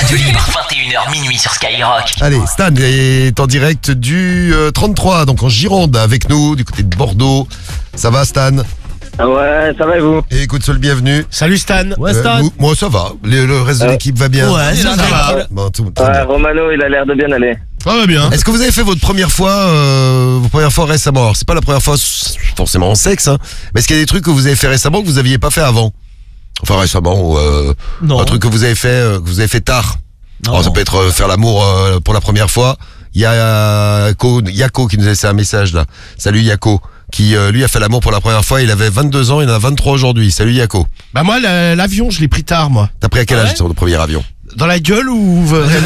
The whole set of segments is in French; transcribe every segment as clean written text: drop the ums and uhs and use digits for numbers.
Radio Libre, 21h minuit sur Skyrock. Allez, Stan est en direct du 33, donc en Gironde, avec nous, du côté de Bordeaux. Ça va, Stan? Ouais, ça va et vous? Et écoute, sois le bienvenu. Salut Stan. Ouais, Stan. Moi, ça va. Le reste de l'équipe va bien. Ouais, ça va. Bon, tout Ouais, bien. Romano, il a l'air de bien aller. Ça va bien. Est-ce que vous avez fait votre première fois récemment? Alors, c'est pas la première fois forcément en sexe, hein, mais est-ce qu'il y a des trucs que vous avez fait récemment que vous aviez pas fait avant? Enfin, récemment, ou Non. un truc que vous avez fait tard. Non. Alors, ça peut être faire l'amour pour la première fois. Il y a Yako qui nous a laissé un message là. Salut Yako, qui lui a fait l'amour pour la première fois. Il avait 22 ans, il en a 23 aujourd'hui. Salut Yako. Bah moi l'avion je l'ai pris tard moi. T'as pris à quel âge sur le premier avion? Dans la gueule ou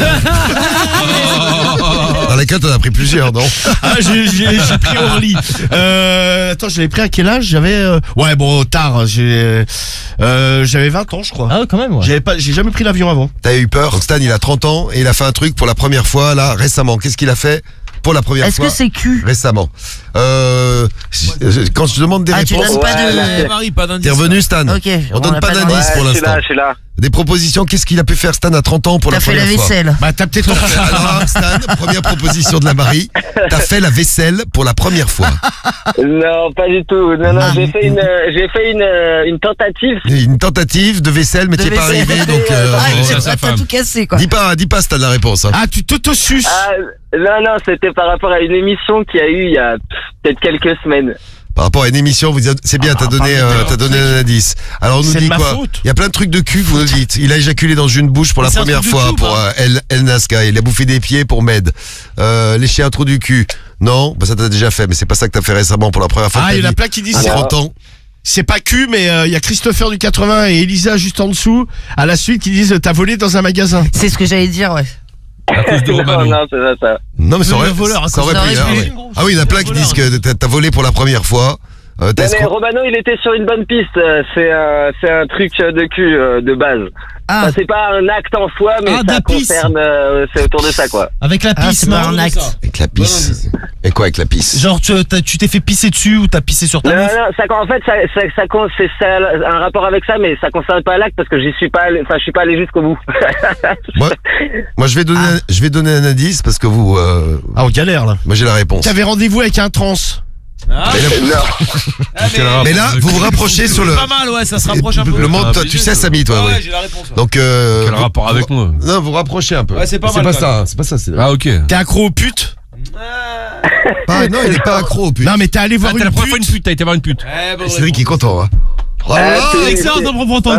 Dans laquelle t'en as pris plusieurs, non? Ah j'ai pris Orly. Attends, je l'avais pris à quel âge? J'avais ouais bon tard, j'avais 20 ans je crois. Ah ouais, quand même, ouais. J'ai jamais pris l'avion avant. T'as eu peur? Donc Stan, il a 30 ans et il a fait un truc pour la première fois là récemment. Qu'est-ce qu'il a fait pour la première Est-ce fois que c'est cul? récemment? Quand je demande des Ah, tu réponses, donnes pas de... Marie, pas d'indice. t'es revenu Stan? Ok, On donne pas d'indice Ouais, pour je suis l'instant. là, je suis là. Des propositions, qu'est-ce qu'il a pu faire Stan à 30 ans pour T'as la fait première la fois? vaisselle. Bah t'as peut-être Alors, Stan, première proposition de la Marie. T'as fait la vaisselle pour la première fois. Non, pas du tout. Non, Ah. j'ai fait une tentative. Une tentative de vaisselle, mais De t'y es pas vaisselle. arrivé, donc Ah, bon, t'as tout cassé, quoi. dis pas Stan la réponse. Hein. Ah tu t'auto-suces. Ah, non, c'était par rapport à une émission qu'il y a eu il y a peut-être quelques semaines. Par rapport à une émission, c'est bien, t'as donné un indice. Alors on nous C'est dit de ma quoi? faute. Il y a plein de trucs de cul que vous nous dites. Il a éjaculé dans une bouche pour la c'est un première truc de fois cul ou pour pas El Nazca. Il a bouffé des pieds pour Med. Lécher un trou du cul. Non, bah ça t'as déjà fait, mais c'est pas ça que t'as fait récemment pour la première fois. Ah de ta il y en a vie. plein qui disent À c'est 30 ans. c'est pas cul mais il y a Christopher du 80 et Elisa juste en dessous à la suite qui disent t'as volé dans un magasin. C'est ce que j'allais dire, ouais. À cause de Non, Romano. non, c'est pas ça. Non, mais ça Le aurait, voleur, ça aurait ça pu. aurait Ah, pu. ouais. Ah oui, il y en a plein qui disent que t'as volé pour la première fois. Non, mais Romano, il était sur une bonne piste. C'est un truc de cul de base. Ah, Enfin, c'est pas un acte en soi, mais Ah, ça d'apis. concerne. C'est autour de ça, quoi. Avec la Ah, pisse, c'est pas non, un acte. Avec la pisse. Et quoi avec la pisse? Genre, tu t'es fait pisser dessus ou t'as pissé sur ta Non, meuf. non, en fait, c'est un rapport avec ça, mais ça concerne pas l'acte parce que j'y suis pas allé, enfin, je suis pas allé jusqu'au bout. Moi, je vais donner un indice parce que vous, Ah on galère là. moi j'ai la réponse. T'avais rendez-vous avec un trans. Ah, Mais là, vous vous rapprochez sur le. Pas mal, ouais, ça se rapproche un peu. Le monde, toi, tu sais, Samy, toi, ouais. j'ai la réponse. Donc, Quel rapport avec moi? Non, vous rapprochez un peu. Ouais, c'est pas C'est mal, pas quand ça, hein, c'est pas ça. Ah, ok. T'es accro aux putes? Non, il est pas accro, putain. Non mais t'es allé voir T'es une la première fois pute. une pute, t'as été voir une pute. Cédric qui est content, hein. Oh là là. Excellent, on prend Voilà.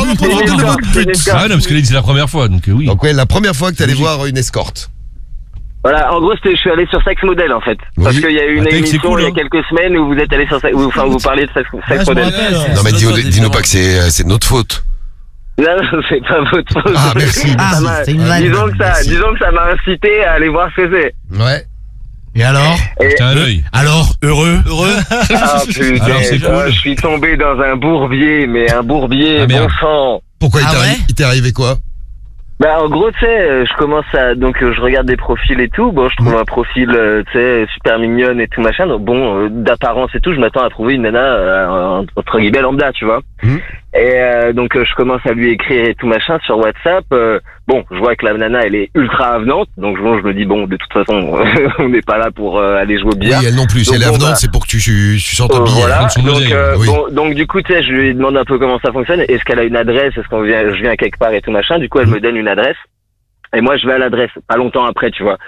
Ah, non, parce que là, c'est la première fois, donc oui. Donc, ouais, la première fois que t'es allé voir une escorte. Voilà, en gros, je suis allé sur Sex Model, en fait. Parce Oui. qu'il y a eu une Ah, c'est émission cool, il y a hein. quelques semaines où vous êtes allé sur enfin, vous parliez de Sex Model. Non, mais dis-nous pas que c'est de notre faute. Non, non, c'est pas votre faute. Ah, merci. Ah, Ça m'a- c'est une vanne. disons que ça m'a incité à aller voir ce que c'est. Ouais. Et alors? T'as un œil. Alors, heureux? Ah, putain, Alors, c'est cool. je suis tombé dans un bourbier, mais un bourbier, Ah, merde. bon sang. Pourquoi Ah ouais il t'est arrivé quoi? Bah, en gros, tu sais, je commence à, donc, je regarde des profils et tout. Bon, je trouve un profil, tu sais, super mignonne et tout machin. Donc, bon, d'apparence et tout, je m'attends à trouver une nana, entre guillemets, lambda, tu vois. Mhm. Et, donc, je commence à lui écrire et tout machin sur WhatsApp. Bon, je vois que la nana, elle est ultra avenante. Donc, bon, je me dis, bon, de toute façon, on n'est pas là pour aller jouer au Oui, billard. elle non plus. Si Donc, elle est bon, avenante, bah, c'est pour que tu sortes un billet. Voilà. prendre son Donc, oseille, oui. bon, donc du coup, tu sais, je lui demande un peu comment ça fonctionne. Est-ce qu'elle a une adresse? Est-ce je viens quelque part et tout machin? Du coup, elle me donne une adresse. Et moi, je vais à l'adresse. Pas longtemps après, tu vois.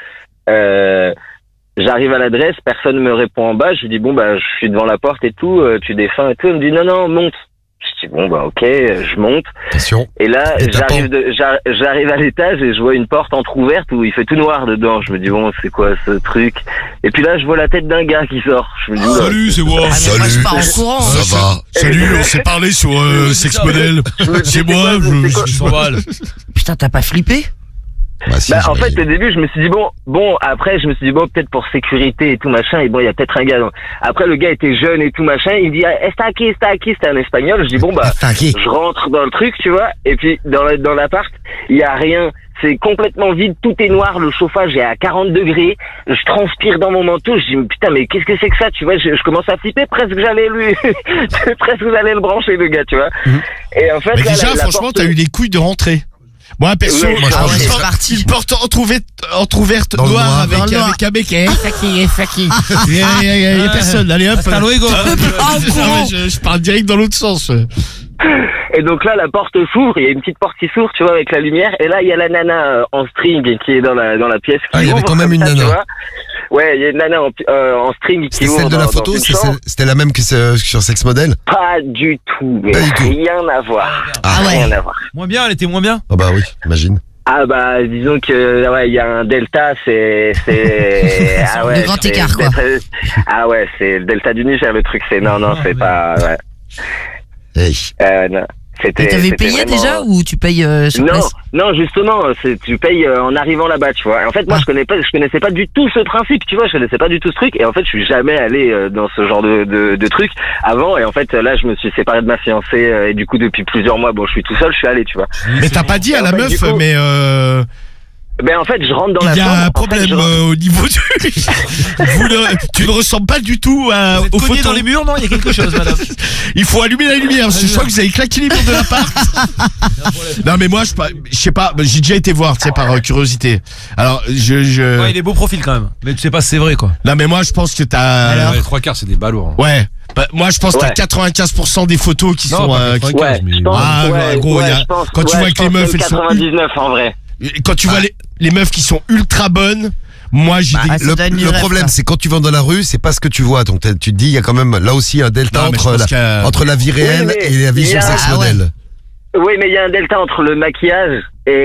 J'arrive à l'adresse, personne me répond en bas. Je lui dis, bon, bah, je suis devant la porte et tout, tu défends et tout. Elle me dit, non, non, monte. Je dis, bon, bah, ok, je monte. Attention. Et là, Et tapant. j'arrive à l'étage et je vois une porte entrouverte où il fait tout noir dedans. Je me dis, bon, c'est quoi ce truc? Et puis là, je vois la tête d'un gars qui sort. Je me dis, oula. Salut, c'est moi. Ah, mais moi, je pars en courant. Ça va. Salut, on s'est parlé sur Sex Model. C'est moi, je suis mal. Putain, t'as pas flippé? Bah, si, Bah, en j'imagine. fait, au début, je me suis dit, après, je me suis dit, bon, peut-être pour sécurité et tout machin, et bon, il y a peut-être un gars. Donc. Après, le gars était jeune et tout machin, il me dit, está aquí, c'était un espagnol. Je dis, bon, bah, T'inquiète. je rentre dans le truc, tu vois, et puis, dans l'appart, il y a rien. C'est complètement vide, tout est noir, le chauffage est à 40 degrés, je transpire dans mon manteau, je dis, putain, mais qu'est-ce que c'est que ça, tu vois, je commence à flipper, presque j'allais le brancher, le gars, tu vois. Et en fait, Mais là, déjà, la franchement, porte- t'as eu des couilles de rentrée. Moi, perso, Ouais, moi, je Ah pense ouais, que c'est parti. une porte entrouverte Dans le noire noir. avec Dans le noir. un mec. Il y a personne. Allez hop. Hasta luego. En Non, courant. mais je parle direct dans l'autre sens. Et donc là, la porte s'ouvre, il y a une petite porte qui s'ouvre, tu vois, avec la lumière. Et là, il y a la nana en string qui est dans la pièce. Ah, il y avait ouvre quand même comme une ça, tu nana. vois. Ouais, il y a une nana en string qui C'était ouvre celle de la dans photo, une c'était chambre. c'était la même que sur Sex Model. Pas du tout, mais Pas du tout. rien à voir. Ah ouais. Rien à voir. Moins bien, elle était moins bien. Ah bah oui, imagine. Ah bah disons que ouais il y a un delta c'est ah ouais Le grand c'est- écart, quoi. ah ouais c'est le delta du Niger le truc c'est non c'est pas ouais Hey. non c'était Et t'avais c'était payé vraiment- déjà ou tu payes sur non place? non justement tu payes en arrivant là-bas tu vois et en fait moi Ah. je connaissais pas du tout ce principe tu vois je connaissais pas du tout ce truc et en fait je suis jamais allé dans ce genre de truc avant et en fait là je me suis séparé de ma fiancée et du coup depuis plusieurs mois bon je suis tout seul je suis allé tu vois Mais t'as pas dit à la En fait, meuf, du coup, mais ben en fait je rentre dans il la y chambre a un en fait, problème je rentre- au niveau du. Tu ne ressembles pas du tout Vous êtes aux cogné photos. dans les murs, non? Il y a quelque chose, madame. Il faut allumer la lumière. Parce que je crois que vous avez claqué les murs de l'appart. Non mais moi je sais pas. J'ai déjà été voir, tu sais, par curiosité. Alors Ouais, il est beau profil quand même. Mais tu sais pas si c'est vrai, quoi. Non mais moi je pense que t'as. Alors Les trois quarts, c'est des balourds. hein. Ouais. Bah, moi je pense que Ouais. t'as 95% des photos qui Non, sont. pas 95, Ouais, mais je pense, Ah, ouais, gros, ouais, il y a- je pense, quand tu ouais, vois je que les pense meufs, elles sont- 99 en vrai. Quand tu vois les meufs qui sont ultra bonnes, moi j'ai Bah, des. ça donne une Le rêve, problème, quoi. c'est quand tu vas dans la rue, c'est pas ce que tu vois. Donc tu te dis, il y a quand même là aussi un delta Non, mais je entre pense qu'il y a- entre la vie réelle mais et la vie il y sur a- Sex Ah ouais. Model. Oui, mais il y a un delta entre le maquillage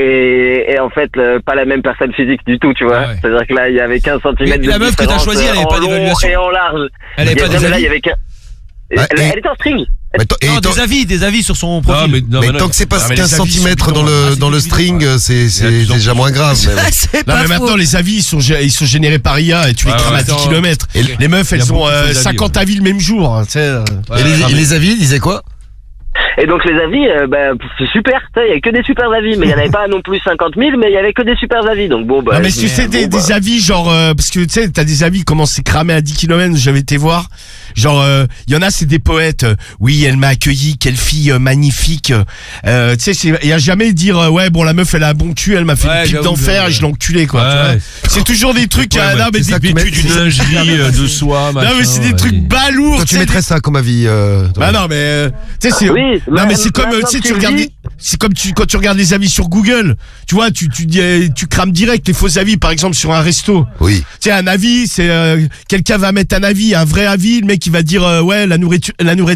et en fait pas la même personne physique du tout, tu vois. Ah ouais. C'est-à-dire que là, il y avait 15 cm Mais de la meuf que t'as différence, choisie, elle avait en pas long d'évaluation. et en large. Elle avait pas Non, mais des là, il y avis. avait qu'un. Ouais, Elle, et- elle était en string. Mais et Non, tant- des avis sur son Non, profil. mais mais tant que c'est pas Ah, mais les 15 avis sont cm dans bidons. le c'est dans le bidon, string, c'est plus en déjà plus. moins grave. mais bon. C'est Non pas mais maintenant faux. les avis ils sont générés par IA et tu les Ouais, crames ouais, à 10 attends. km. Et Les meufs Il y a elles ont beaucoup de faux avis, 50 ouais. avis le même jour, hein, tu sais. Et les avis, ils disaient quoi? Et donc les avis, c'est super. Tu sais, il y a que des super avis, mais il y en avait pas non plus 50 000, mais il y avait que des super avis. Donc bon, bah. Non mais je tu dis, sais bon, des avis genre parce que tu sais t'as des avis comment c'est cramé à 10 km, j'avais été voir. Genre il y en a c'est des poètes. Oui, elle m'a accueilli, quelle fille magnifique. Tu sais il y a jamais dire ouais bon la meuf elle a un bon cul, elle m'a fait Ouais, une pipe j'avoue, d'enfer j'avoue. et je l'ai enculé quoi. tu Ouais. vois. C'est toujours des trucs Ouais, non mais c'est ça des que tu mets- D'une lingerie de soie, non mais c'est des machin, trucs ouais. balourds. Toi, tu tu sais, mettrais ça comme avis. Bah non mais tu sais c'est Oui, non mais c'est comme maintenant tu sais que tu tu le regardes dis. c'est comme quand tu regardes les avis sur Google, tu vois tu crames direct les faux avis par exemple sur un resto. Oui. Tu sais un avis c'est quelqu'un va mettre un avis, un vrai avis, le mec il va dire ouais la nourriture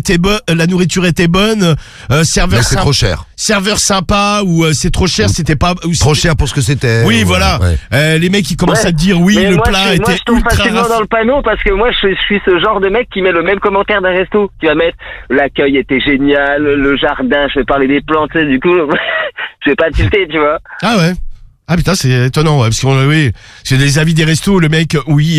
était bonne, serveur Mais c'est sympa, trop cher. serveur sympa ou c'est trop cher, c'était pas ou Trop c'était- cher pour ce que c'était. Oui, ou, voilà. ouais. Les mecs ils commencent Ouais. à te dire oui, Mais le moi, plat moi, était je tombe ultra facilement dans le panneau parce que moi, je suis ce genre de mec qui met le même commentaire d'un resto. Qui va mettre l'accueil était génial, le jardin, je vais parler des plantes, tu sais, du coup, je vais pas tilter, tu vois. Ah ouais. Ah putain c'est étonnant ouais, parce qu'on oui c'est des avis des restos le mec oui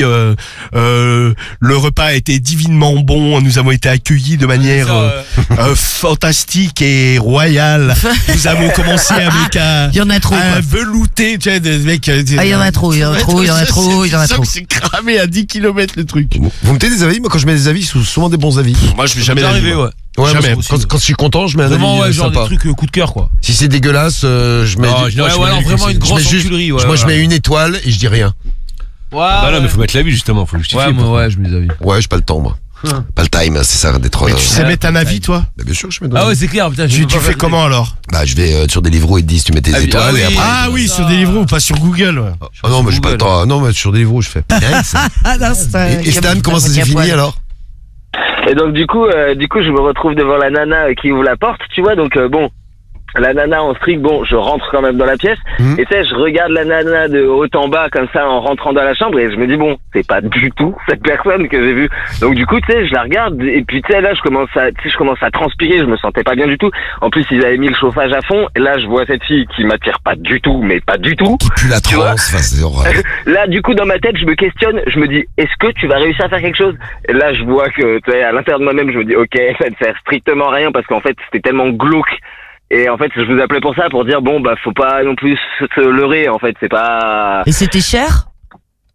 le repas a été divinement bon, nous avons été accueillis de manière fantastique et royale. Nous avons commencé avec un Il y en a trop, un quoi. velouté, tu sais, des mecs. Ah, il y en a trop, il y en a trop. C'est cramé à 10 km le truc. Vous mettez des avis? Moi, quand je mets des avis, c'est souvent des bons avis. Moi, je vais jamais Jamais d'avis, arrivé, moi. ouais. Ouais, Jamais. moi, quand je suis content, je mets un Vraiment, avis ouais, genre sympa. des trucs coup de cœur, quoi. Si c'est dégueulasse, je mets. Non, du- je- non, Ouais, je ouais, mets alors des- vraiment une je grosse mets juste- enculerie, ouais. moi, je mets une étoile et je dis rien. Bah non, mais faut mettre la vie justement, faut justifier. Ouais, moi, ouais, je mets des avis. Ouais, j'ai pas le temps, moi. Pas le time, c'est ça, d'être. Mais tu sais Ouais. mettre un avis, toi? Bah, bien sûr, je mets des Ah avis. ouais, c'est clair, putain. Tu fais comment alors? Bah, je vais sur Deliveroo, ils te disent, tu mets tes Ah oui, étoiles ah et oui. après. Ah oui, ça. sur Deliveroo, pas sur Google. Ouais. Ah non, mais j'ai pas le temps. Non, mais sur Deliveroo, je fais. Rien que ça. Ah non, c'est Et Stan, comment ça s'est fini alors? Et donc du coup, je me retrouve devant la nana qui ouvre la porte, tu vois. Donc bon, la nana en string, bon, je rentre quand même dans la pièce. Mhm. Et tu sais, je regarde la nana de haut en bas comme ça en rentrant dans la chambre et je me dis bon, c'est pas du tout cette personne que j'ai vue. Donc du coup, tu sais, je la regarde et puis tu sais là, je commence à transpirer. Je me sentais pas bien du tout. En plus, ils avaient mis le chauffage à fond. Et là, je vois cette fille qui m'attire pas du tout, mais pas du tout. Qui pue la Tu vois transe, enfin, c'est horrible. Là, du coup, dans ma tête, je me questionne, je me dis, est-ce que tu vas réussir à faire quelque chose? Et là, je vois que, tu sais, à l'intérieur de moi-même, je me dis, ok, ça ne sert strictement à rien parce qu'en fait, c'était tellement glauque. Et en fait, je vous appelais pour ça, pour dire, bon, bah, faut pas non plus se leurrer, en fait, c'est pas... Et c'était cher?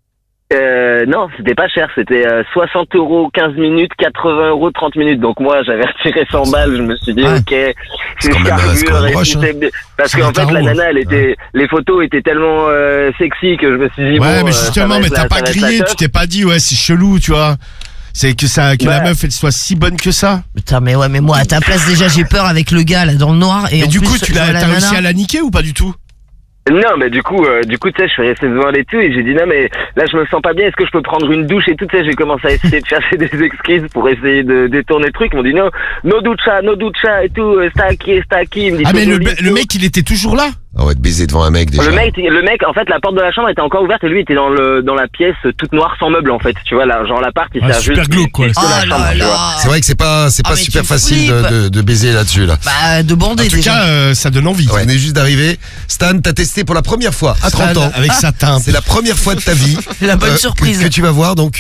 Non, c'était pas cher, c'était 60 € 15 minutes, 80 € 30 minutes. Donc moi, j'avais retiré 100 balles, je me suis dit, ok, C'est quand même rush, hein. Parce qu'en fait, la nana, les photos étaient tellement sexy que je me suis dit, Ouais, bon, mais justement, mais t'as pas grillé, tu t'es pas dit, ouais, c'est chelou, tu vois. C'est que la meuf, elle soit si bonne que ça. Putain, mais ouais, mais moi, à ta place, déjà, j'ai peur avec le gars, là, dans le noir. Et Mais en du plus, coup, je vois la t'as réussi nana. à la niquer ou pas du tout? Non, mais du coup, tu sais, je suis resté devant elle et tout, et j'ai dit non, mais là, je me sens pas bien. Est-ce que je peux prendre une douche et tout, tu sais, j'ai commencé à essayer de chercher des excuses pour essayer de détourner le truc. Ils m'ont dit non, no ducha et tout, sta aquí. Il me dit, Ah, mais joli, le mec, il était toujours là? On va te baiser devant un mec déjà. Le mec, en fait, la porte de la chambre était encore ouverte et lui était dans la pièce toute noire sans meuble, en fait. Tu vois, là, genre l'appart, il sert super juste. glauque, quoi. Oh la chambre, là tu vois. là. C'est vrai que c'est pas mais super tu facile flippes. de baiser là-dessus là. Bah, de bander, En tout déjà. cas, ça donne envie. Ouais. On est juste d'arriver. Stan, t'as testé pour la première fois à 30 ans. Avec sa teinte. C'est la première fois de ta vie. C'est la bonne surprise. Que tu vas voir donc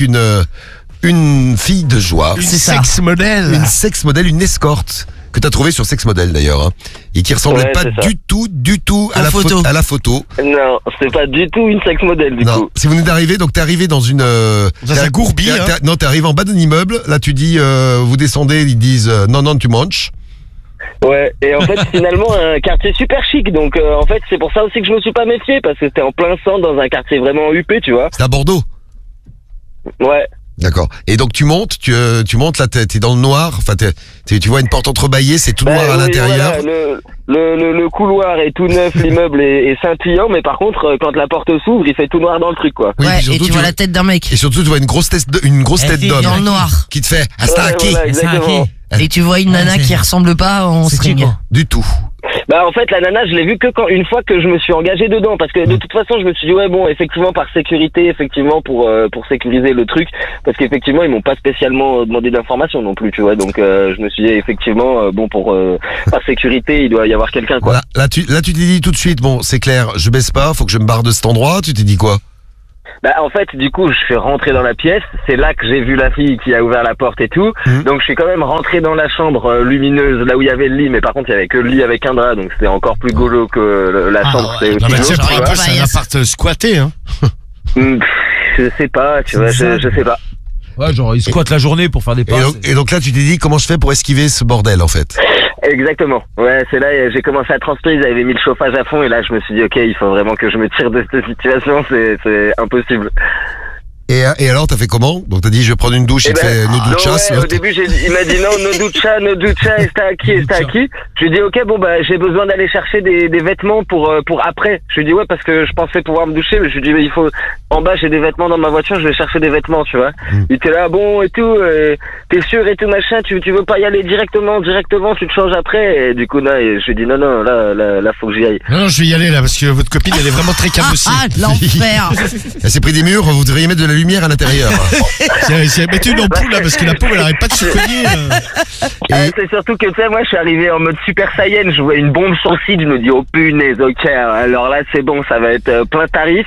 une fille de joie. Une C'est ça. sex modèle. Une sex modèle, une escorte que t'as trouvé sur Sex Model d'ailleurs, hein, et qui ressemblait Ouais, pas c'est ça. du tout à Aux la photos. à la photo. Non, c'est pas du tout une sex modèle, du Non, coup. si vous venez d'arriver, donc t'es arrivé dans une. Ça gourbi, hein. Non, t'es arrivé en bas d'un immeuble. Là, tu dis, vous descendez, ils disent, non, tu manges. Ouais, et en fait, finalement, un quartier super chic. Donc, en fait, c'est pour ça aussi que je me suis pas méfié, parce que c'était en plein centre, dans un quartier vraiment huppé, tu vois. C'est à Bordeaux. Ouais. D'accord. Et donc tu montes, tu montes là, t'es dans le noir. Enfin, tu vois une porte entrebâillée, c'est tout noir à oui, l'intérieur. voilà, le couloir est tout neuf, l'immeuble est scintillant, mais par contre, quand la porte s'ouvre, il fait tout noir dans le truc, quoi. Oui, Ouais, puis et surtout, tu vois la tête d'un mec. et surtout, tu vois une grosse tête d'homme Dans le noir. qui te fait hasta Ouais, aquí. voilà, exactement. Et tu vois une nana qui ressemble pas en string. Du tout. Bah en fait la nana je l'ai vue que une fois que je me suis engagé dedans, parce que de toute façon je me suis dit ouais bon effectivement par sécurité, effectivement pour sécuriser le truc, parce qu'effectivement ils m'ont pas spécialement demandé d'informations non plus, tu vois, donc je me suis dit effectivement bon pour par sécurité il doit y avoir quelqu'un, quoi. Là tu t'es dit tout de suite, bon c'est clair, je baisse pas, faut que je me barre de cet endroit. Tu t'es dit quoi? Bah en fait du coup je suis rentré dans la pièce, c'est là que j'ai vu la fille qui a ouvert la porte et tout, donc je suis quand même rentré dans la chambre lumineuse là où il y avait le lit, mais par contre il y avait que le lit avec un drap, donc c'était encore plus golo que la chambre. ouais. C'était Non, aussi mais tu sais, glauque, pour tu un vois. peu, c'est un appart squatté, hein. Je sais pas, tu vois, je sais pas. Ouais, genre, il squatte la journée pour faire des passes. Et donc là tu t'es dit comment je fais pour esquiver ce bordel en fait. Exactement. Ouais, c'est là j'ai commencé à transpirer, ils avaient mis le chauffage à fond et là je me suis dit ok, il faut vraiment que je me tire de cette situation, c'est impossible. Et alors t'as fait comment? Donc t'as dit je vais prendre une douche, il te fait no duchas. ouais, au début il m'a dit non, no ducha, está aquí. Je lui ai dit ok, bon bah j'ai besoin d'aller chercher des vêtements pour après. Je lui ai dit ouais parce que je pensais pouvoir me doucher, mais je lui ai dit mais il faut, en bas j'ai des vêtements dans ma voiture, je vais chercher des vêtements, tu vois. Il était là bon et tout, t'es sûr et tout machin, tu veux pas y aller directement, tu te changes après, et du coup là je lui ai dit non là faut que j'y aille. Non, je vais y aller là parce que votre copine elle est vraiment très cabossée. Ah, l'enfer. Elle s'est pris des murs, vous devriez mettre de la lumière à l'intérieur. Mettez une ampoule là parce que la pauvre elle arrête pas de se cogner. C'est surtout que tu sais, moi je suis arrivé en mode super saiyan, je vois une bombe sur le site, je me dis oh punaise, ok, alors là c'est bon, ça va être plein tarif.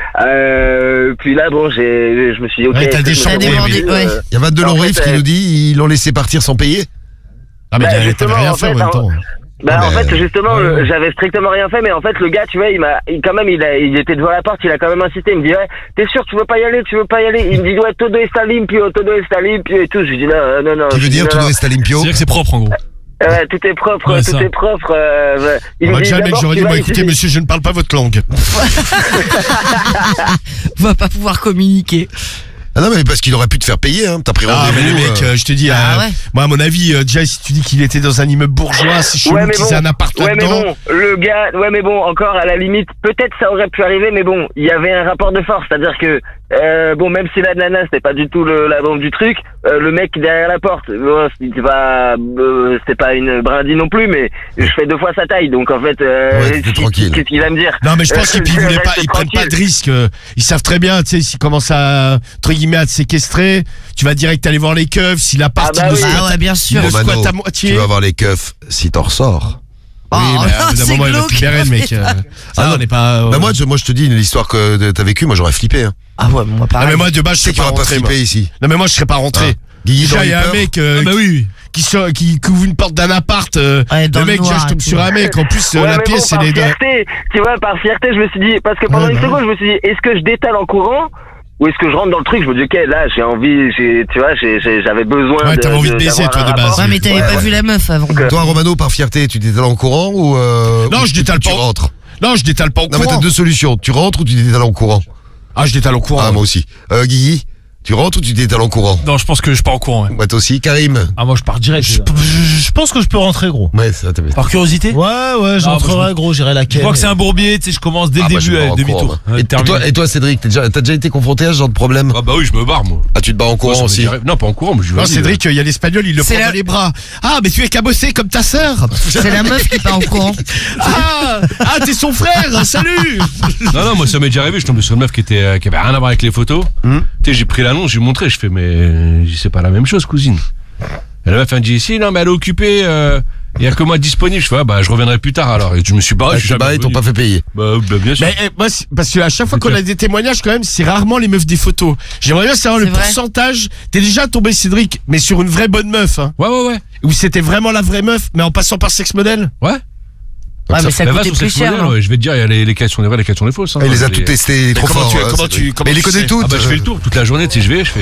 Puis là bon je me suis dit ok. Ouais, t'as des T'as demandé, ouais. Il y a 22 En fait, Lorif qui nous dit ils l'ont laissé partir sans payer. Ah mais Bah, t'avais justement, rien en fait en fait, même temps. Bah en Mais, fait justement j'avais strictement rien fait, mais en fait le gars tu vois il était devant la porte, il a quand même insisté, il me dit ouais t'es sûr tu veux pas y aller, il me dit ouais todo está limpio et tout, je lui dis non. Qui veut dire non, tout non. est limpio. C'est-à-dire que c'est propre, en gros. Ouais, tout est propre, Ouais, tout ça. est propre. Il me dit Déjà le mec d'abord, j'aurais tu dit vas bon écoutez ici. monsieur je ne parle pas votre langue. Va pas pouvoir communiquer. Ah non mais parce qu'il aurait pu te faire payer, hein. T'as pris Ah mais le rendez-vous. mec je te dis Ah ouais. moi à mon avis déjà si tu dis qu'il était dans un immeuble bourgeois c'est chelou Ouais, mais qu'ils bon. aient un appart Ouais mais là-dedans. bon, le gars, ouais mais bon, encore à la limite, peut-être ça aurait pu arriver, mais bon, il y avait un rapport de force, c'est-à-dire que bon, même si la nana c'était pas du tout la bombe du truc, le mec derrière la porte, bon, c'était pas une brindille non plus, mais je fais 2 fois sa taille, donc en fait, t'es tranquille. qu'est-ce qu'il va me dire? Non mais je pense qu'ils je voulaient pas, reste ils prennent pas de tranquille. risque. Ils savent très bien, tu sais, s'ils commencent à entre guillemets à te séquestrer, tu vas direct aller voir les keufs. Si l'appart Ah bah il oui. le Ah squatte, ouais, bien sûr. il le Romano, squatte à moitié. tu vas avoir les keufs si t'en ressors. Oh, Oui, mais à bout d'un c'est moment il va te glauque. libérer le mec. Ah, on n'est pas. Bah moi je te dis l'histoire que t'as vécue, moi j'aurais flippé. Hein. Ah ouais, moi Ah pareil. mais moi de base je C'est serais qui pas aura pas rentré. Moi. flippé ici. Non mais moi je serais pas rentré. Guigui dans Déjà il y a un les mec Ah bah oui. qui ouvre une porte d'un appart. Ouais, dans le le mec noir déjà je et tombe tout. sur un mec. En plus Ouais, la mais pièce bon, elle est par fierté, tu vois, par fierté, je me suis dit, parce que pendant une seconde, je me suis dit, est-ce que je détale en courant ou est-ce que je rentre dans le truc, je me dis ok, là j'ai envie, tu vois, j'avais besoin Ouais, t'avais envie de baiser, d'avoir toi, un de base. rapport. Ouais, mais t'avais pas vu la meuf avant. Toi, Romano, par fierté, tu détales en courant ou Non, ou je détale tu pas. rentres. Non, je détale pas en Non, mais t'as courant. deux solutions. Tu rentres ou tu détales en courant. Ah, je détale en courant. Ah, moi aussi. Guigui, tu rentres ou tu détales en courant. Non, je pense que je pars en courant. Ouais. Ouais, toi aussi. Karim. Ah, moi je pars direct. Je pense que je peux rentrer, gros. Ouais, ça t'avait. Par curiosité. Ouais, j'entrerai, gros, j'irai la Je quai. vois que c'est un bourbier, tu sais, je commence dès le moi, je début me barre avec en courant, demi-tour. moi. Ouais, terminé. Et toi, Cédric, t'as déjà été confronté à ce genre de problème? Ah bah oui, je me barre, moi. Ah, tu te barres en courant Moi, ça aussi. m'est arrivé- Non, pas en courant, mais je vais Non, Cédric, il y a l'espagnol, il le C'est prend la- dans les bras. Ah, mais tu es cabossé comme ta sœur. C'est la meuf qui part en courant. Ah, t'es son frère, salut. Non, moi ça m'est déjà arrivé, je suis tombé sur une meuf qui avait rien à voir avec les photos. Tu sais, j'ai pris l'annonce, j'ai montré, je fais, mais c'est pas la même chose, cousine. Et la meuf, elle me dit, si, non, mais elle est occupée, il y a que moi disponible. Je fais, bah, je reviendrai plus tard alors. Et je me suis barré, Ah, je suis tu te barres, ils t'ont pas fait payer. Bah, bien sûr. Mais moi, parce que à chaque fois qu'on a des témoignages, quand même, c'est rarement les meufs des photos. J'aimerais bien savoir le C'est vrai. pourcentage. T'es déjà tombé, Cédric, mais sur une vraie bonne meuf, hein. Ouais. Où c'était vraiment la vraie meuf, mais en passant par sex model. Ouais. Ouais, mais ça va coûtait sur plus Sex cher. Model, hein. ouais, je vais te dire, il y a lesquelles sont les vraies, lesquelles sont les fausses. Hein. Il les a Les- toutes testées, il est trop comment fort. tu- hein, comment Cédric. tu- comment Mais il les tu connaît sais toutes. Ah bah je fais le tour toute la journée, tu sais, je vais, je fais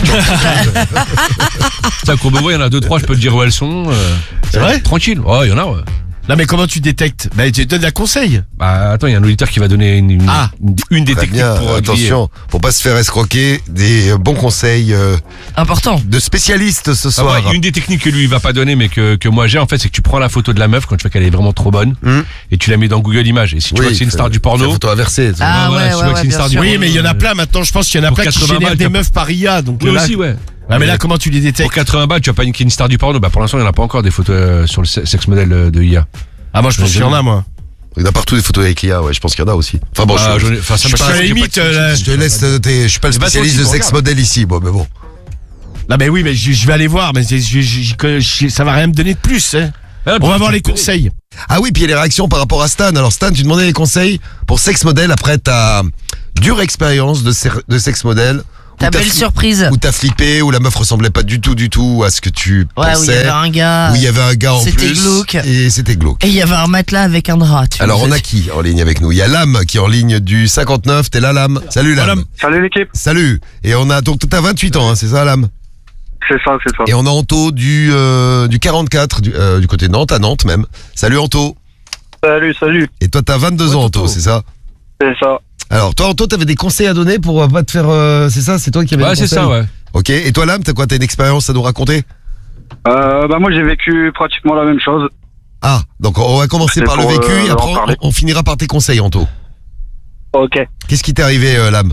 ça Courbevoie, il y en a 2-3, je peux te dire où elles sont. C'est vrai? Tranquille. Ouais, il y en a, ouais. Non, mais comment tu détectes? Bah, tu donnes un conseil. Bah attends, il y a un auditeur qui va donner une des Très techniques bien, pour attention, pour pas se faire escroquer, des bons conseils Important. de spécialistes ce Ah soir. ouais, une des techniques que lui il va pas donner mais que moi j'ai en fait, c'est que tu prends la photo de la meuf quand tu vois qu'elle est vraiment trop bonne et tu la mets dans Google Images, et si tu vois que c'est une star du porno, Photo inversée. Ah voilà, ouais, tu vois que c'est une bien star du sûr. Oui, mais il y en a plein maintenant. Je pense qu'il y en a Pour plein qui 80 génèrent balles, des t'as- meufs par IA. Donc oui là, aussi ouais. ah, mais là, comment tu les Pour détectes? 80 balles, tu vas pas une star du porno, bah pour l'instant il y en a pas encore des photos sur le sex model de IA. Ah, moi, je pense qu'il y en a, moi. Il y en a partout des photos avec l'IA, ouais, je pense qu'il y en a aussi. Enfin bon, Ah, je enfin, ça je me suis à pas- la limite, je te laisse, je suis pas le Bah, toi spécialiste aussi, de sex regarde. model ici, bon, mais bon. Non, mais oui, mais je vais aller voir, mais ça va rien me donner de plus, hein. On va voir les conseils. Ah oui, puis il y a les réactions par rapport à Stan. Alors Stan, tu demandais les conseils pour sex model après ta dure expérience de sex model. Ta belle surprise. Où t'as flippé, où la meuf ressemblait pas du tout à ce que tu Ouais, pensais. où il y avait un gars. Où il y avait un gars en C'était plus. glauque. Et c'était glauque. Et il y avait un matelas avec un drap. tu Alors vois. on a qui en ligne avec nous? Il y a Lame qui est en ligne du 59. T'es là, Lame? Salut Lame. Salut l'équipe. Salut. Et on a donc t'as 28 ans, hein, c'est ça, Lame? C'est ça. Et on a Anto du 44 du côté de Nantes, à Nantes même. Salut Anto. Salut. Et toi t'as 22 ans, Anto, c'est ça? C'est ça. Alors toi Anto, t'avais des conseils à donner pour pas te faire c'est ça, c'est toi qui avais Ouais, des c'est conseils? ça, ouais. Ok, et toi Lame, t'as quoi? T'as une expérience à nous raconter? Bah moi j'ai vécu pratiquement la même chose. Ah, donc on va commencer C'est par le pour, vécu et en après parler. on finira par tes conseils, Anto. Ok. Qu'est-ce qui t'est arrivé, Lame?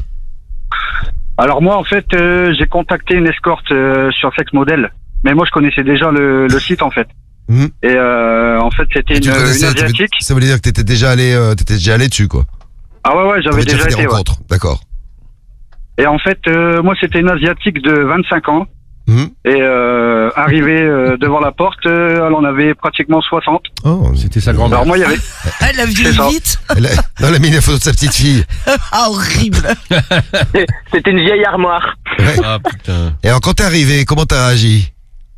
Alors moi en fait j'ai contacté une escorte sur Sex Model, mais moi je connaissais déjà le site en fait. Mhm. Et en fait c'était Tu une connaissais, asiatique. ça veut dire que t'étais déjà allé dessus, quoi. Ah ouais T'avais j'avais déjà fait des été. Ouais. rencontres, d'accord. Et en fait moi c'était une asiatique de 25 ans. Mhm. Et arrivé devant la porte, elle en avait pratiquement 60. Oh, C'était sa grand-mère. Alors moi il y avait. Ah, elle a vu C'est ça. vite. elle a mis la photo de sa petite fille. Ah, horrible. C'était une vieille armoire. Ah putain. Et alors quand t'es arrivé, comment t'as réagi?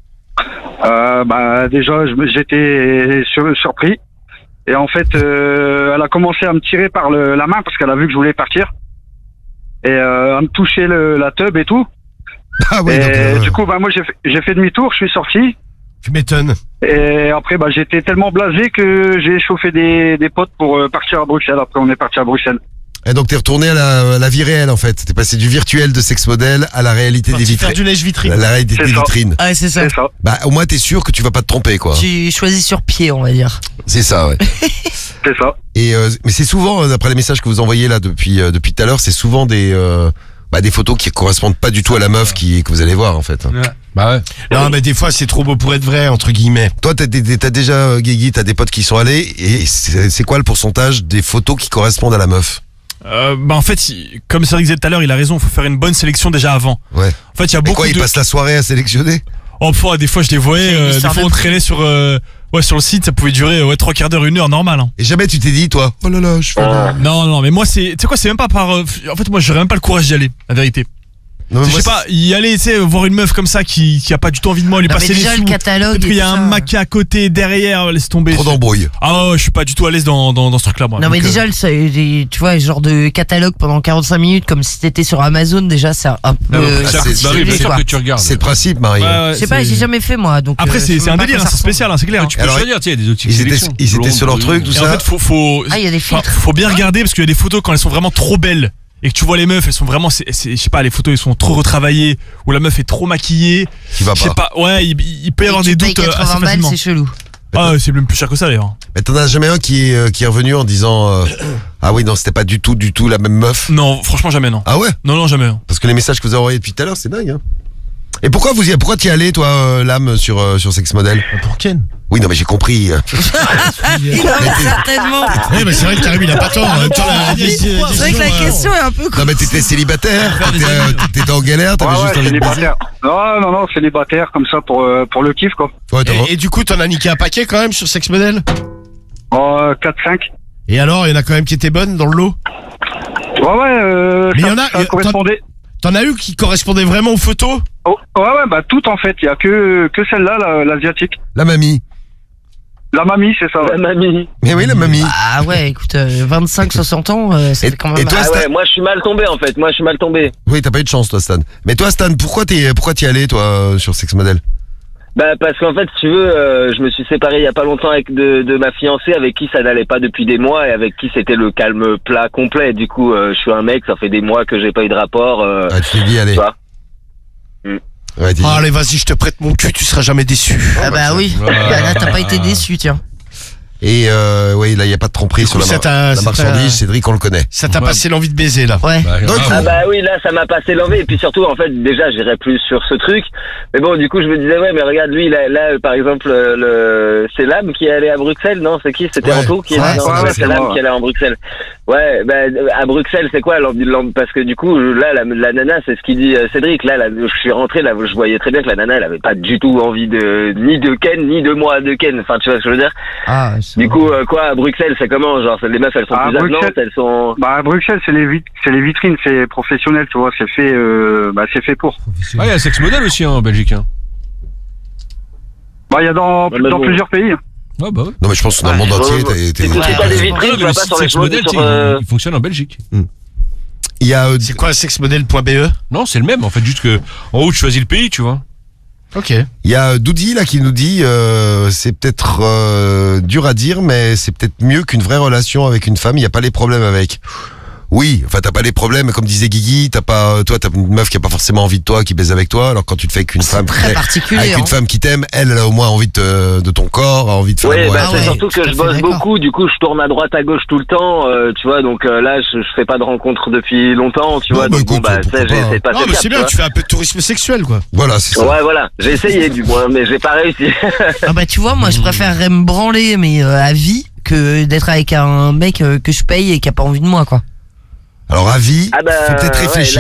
Bah déjà j'étais surpris. Et en fait elle a commencé à me tirer par la main parce qu'elle a vu que je voulais partir. Et à me toucher la tub et tout. Ah ouais, Et donc, du coup bah moi j'ai fait demi-tour, je suis sorti. Tu m'étonnes. Et après bah j'étais tellement blasé que j'ai chauffé des potes pour partir à Bruxelles. Après on est parti à Bruxelles. et donc t'es retourné à la vie réelle en fait. T'es passé du virtuel de sex model à la réalité des Parti faire vitrines. du lèche-vitrine. La réalité C'est des ça. vitrines. Ouais, c'est ça. C'est ça. Bah au moins t'es sûr que tu vas pas te tromper, quoi. Tu choisis sur pied, on va dire. C'est ça, ouais. C'est ça. Et mais c'est souvent, d'après les messages que vous envoyez là depuis tout à l'heure, c'est souvent des photos qui correspondent pas du tout à la meuf que vous allez voir en fait. Bah ouais. Non, mais des fois, c'est trop beau pour être vrai, entre guillemets. Toi, t'as déjà, Guigui, t'as des potes qui sont allés, et c'est quoi le pourcentage des photos qui correspondent à la meuf? Bah en fait, comme Cédric disait tout à l'heure, il a raison, il faut faire une bonne sélection déjà avant. Ouais. En fait, il y a Et beaucoup quoi, ils de... passent la soirée à sélectionner? Oh, des fois je les voyais, C'est une des histoire fois de on prix. traînait sur le site, ça pouvait durer 3/4 d'heure, 1 heure, normal. Hein. Et jamais tu t'es dit, toi, oh là là, je fais... Non, mais moi c'est, tu sais quoi, c'est même pas par... en fait, moi j'aurais même pas le courage d'y aller, la vérité. Non, mais Je moi, sais pas, y aller, tu sais, voir une meuf comme ça qui a pas du tout envie de moi, lui Non, mais passer les déjà, sous. le catalogue Peut-être qu'il y a et tout un ça. maquis à côté, derrière, laisse tomber. trop d'embrouilles. Ah ouais, je suis pas du tout à l'aise dans ce truc-là, moi. Non, mais Donc, déjà, tu vois, genre de catalogue pendant 45 minutes, comme si t'étais sur Amazon, déjà, c'est un peu. Bah oui, particulier, bien sûr quoi. que tu regardes. C'est le principe, Marie. ouais, ouais, Je sais pas, c'est- j'ai jamais fait, moi. Donc, Après, je c'est sais un même pas délire, à quoi c'est ça spécial, hein, c'est clair. Tu peux Alors, choisir, tu sais, il y a des outils Ils sélection. étaient sur leur truc, tout Et en ça. fait, faut. Ah, il y a des filtres. Faut bien regarder parce qu'il y a des photos quand elles sont vraiment trop belles et que tu vois les meufs, elles sont vraiment, je sais pas, les photos elles sont trop retravaillées ou la meuf est trop maquillée. Qui va Je sais pas. pas, ouais, il peut y Et avoir tu des payes doutes 80 assez balles, facilement. c'est chelou. Ah, c'est même plus cher que ça d'ailleurs. Mais t'en as jamais un qui est revenu en disant ah oui, non, c'était pas du tout la même meuf. Non, franchement, jamais, non. Ah ouais? Non, jamais. Parce que les messages que vous avez envoyés depuis tout à l'heure, c'est dingue. Hein. Et pourquoi t'y allais, toi, l'âme, sur Sex Model? Pour Ken. Oui, non, mais j'ai compris. Il en a certainement. Oui, mais c'est vrai que Karim, il a pas tort. En même temps, C'est vrai que la question est un peu. Non, mais t'étais célibataire, t'étais en galère, t'avais juste envie de baiser. célibataire. Non, célibataire, comme ça, pour le kiff, quoi. Ouais, t'as Et du coup, t'en as niqué un paquet quand même sur Sex Model? 4-5. Et alors, il y en a quand même qui étaient bonnes dans le lot? Mais Mais il y en a- ça correspondait. T'en as eu qui correspondaient vraiment aux photos? Oh, bah, tout, en fait. Il y a que celle-là, l'asiatique. La mamie. La mamie, c'est ça. La mamie. Mais oui, la mamie. Ah ouais, écoute, 25-60 ans, ça fait quand même. et toi, Ah Stan ouais, moi je suis mal tombé en fait. Moi je suis mal tombé. Oui, t'as pas eu de chance, toi, Stan. Mais toi, Stan, pourquoi t'y allais, toi, sur Sex Model? Bah parce qu'en fait, si tu veux, je me suis séparé il y a pas longtemps de ma fiancée avec qui ça n'allait pas depuis des mois et avec qui c'était le calme plat complet. Du coup, je suis un mec, ça fait des mois que j'ai pas eu de rapport. Ah, tu t'es dit, allez. tu vois. Ouais, t'es dit. Ah, allez, vas-y, je te prête mon cul, tu seras jamais déçu. Ah bah oui, là t'as pas été déçu, tiens. Et oui, là, il y a pas de tromperie sur coup, ça la t'a- marchandise. Cédric, on le connaît. Ça t'a passé l'envie de baiser, là. Ouais. Donc, Ah bah oui, là ça m'a passé l'envie et puis surtout en fait déjà j'irais plus sur ce truc. Mais bon du coup je me disais ouais mais regarde lui là par exemple c'est Lame qui est allé à Bruxelles, non c'est qui? C'était Ouais. Anto qui est Ouais, non, ouais, c'est c'est Lame moi. qui est allé en Bruxelles. Ouais bah à Bruxelles c'est quoi parce que du coup là la nana c'est ce qu'il dit Cédric là je suis rentré là je voyais très bien que la nana elle avait pas du tout envie ni de Ken ni de moi de Ken. Enfin tu vois ce que je veux dire? Ah, Du coup quoi à Bruxelles c'est comment genre les meufs elles sont À plus Bruxelles- avenantes, elles sont Bah, à Bruxelles, c'est les vitrines, c'est professionnel, tu vois, c'est fait pour. Ah, il y a Sex Model aussi, hein, en Belgique. Hein. Bah, il y a dans Ouais, mais bon. plusieurs pays. Ah, bah ouais. non, mais je pense que dans le monde entier, t'es. C'est pas des Ah, vitrines, non, tu mais vas pas le sur les Sex Model, tu sais, il fonctionne en Belgique. Il y a. C'est quoi, sexmodel.be? Non, c'est le même, en fait, juste que en haut, tu choisis le pays, tu vois. Ok. Il y a Doudi là qui nous dit c'est peut-être dur à dire mais c'est peut-être mieux qu'une vraie relation avec une femme, il n'y a pas les problèmes avec. Oui, enfin t'as pas les problèmes comme disait Guigui, toi t'as une meuf qui a pas forcément envie de toi, qui baise avec toi, alors quand tu te fais avec une femme très particulier. avec hein. une femme qui t'aime, elle a au moins envie de ton corps, a envie de faire Oui, l'amour bah, avec c'est ouais, surtout tout à que je fait bosse d'accord. beaucoup, du coup je tourne à droite à gauche tout le temps, tu vois, donc là je fais pas de rencontres depuis longtemps, tu Non, vois, bah, donc bon écoute, bah pourquoi ça j'ai pas, essayé de passer Non, le mais cap, c'est tu bien, vois. tu fais un peu de tourisme sexuel, quoi. Voilà, c'est ça. Ouais voilà, j'ai essayé du moins, mais j'ai pas réussi. Ah bah tu vois, moi je préférerais me branler mais à vie que d'être avec un mec que je paye et qui a pas envie de moi quoi. Alors à vie, Ah bah faut peut-être ouais, réfléchir.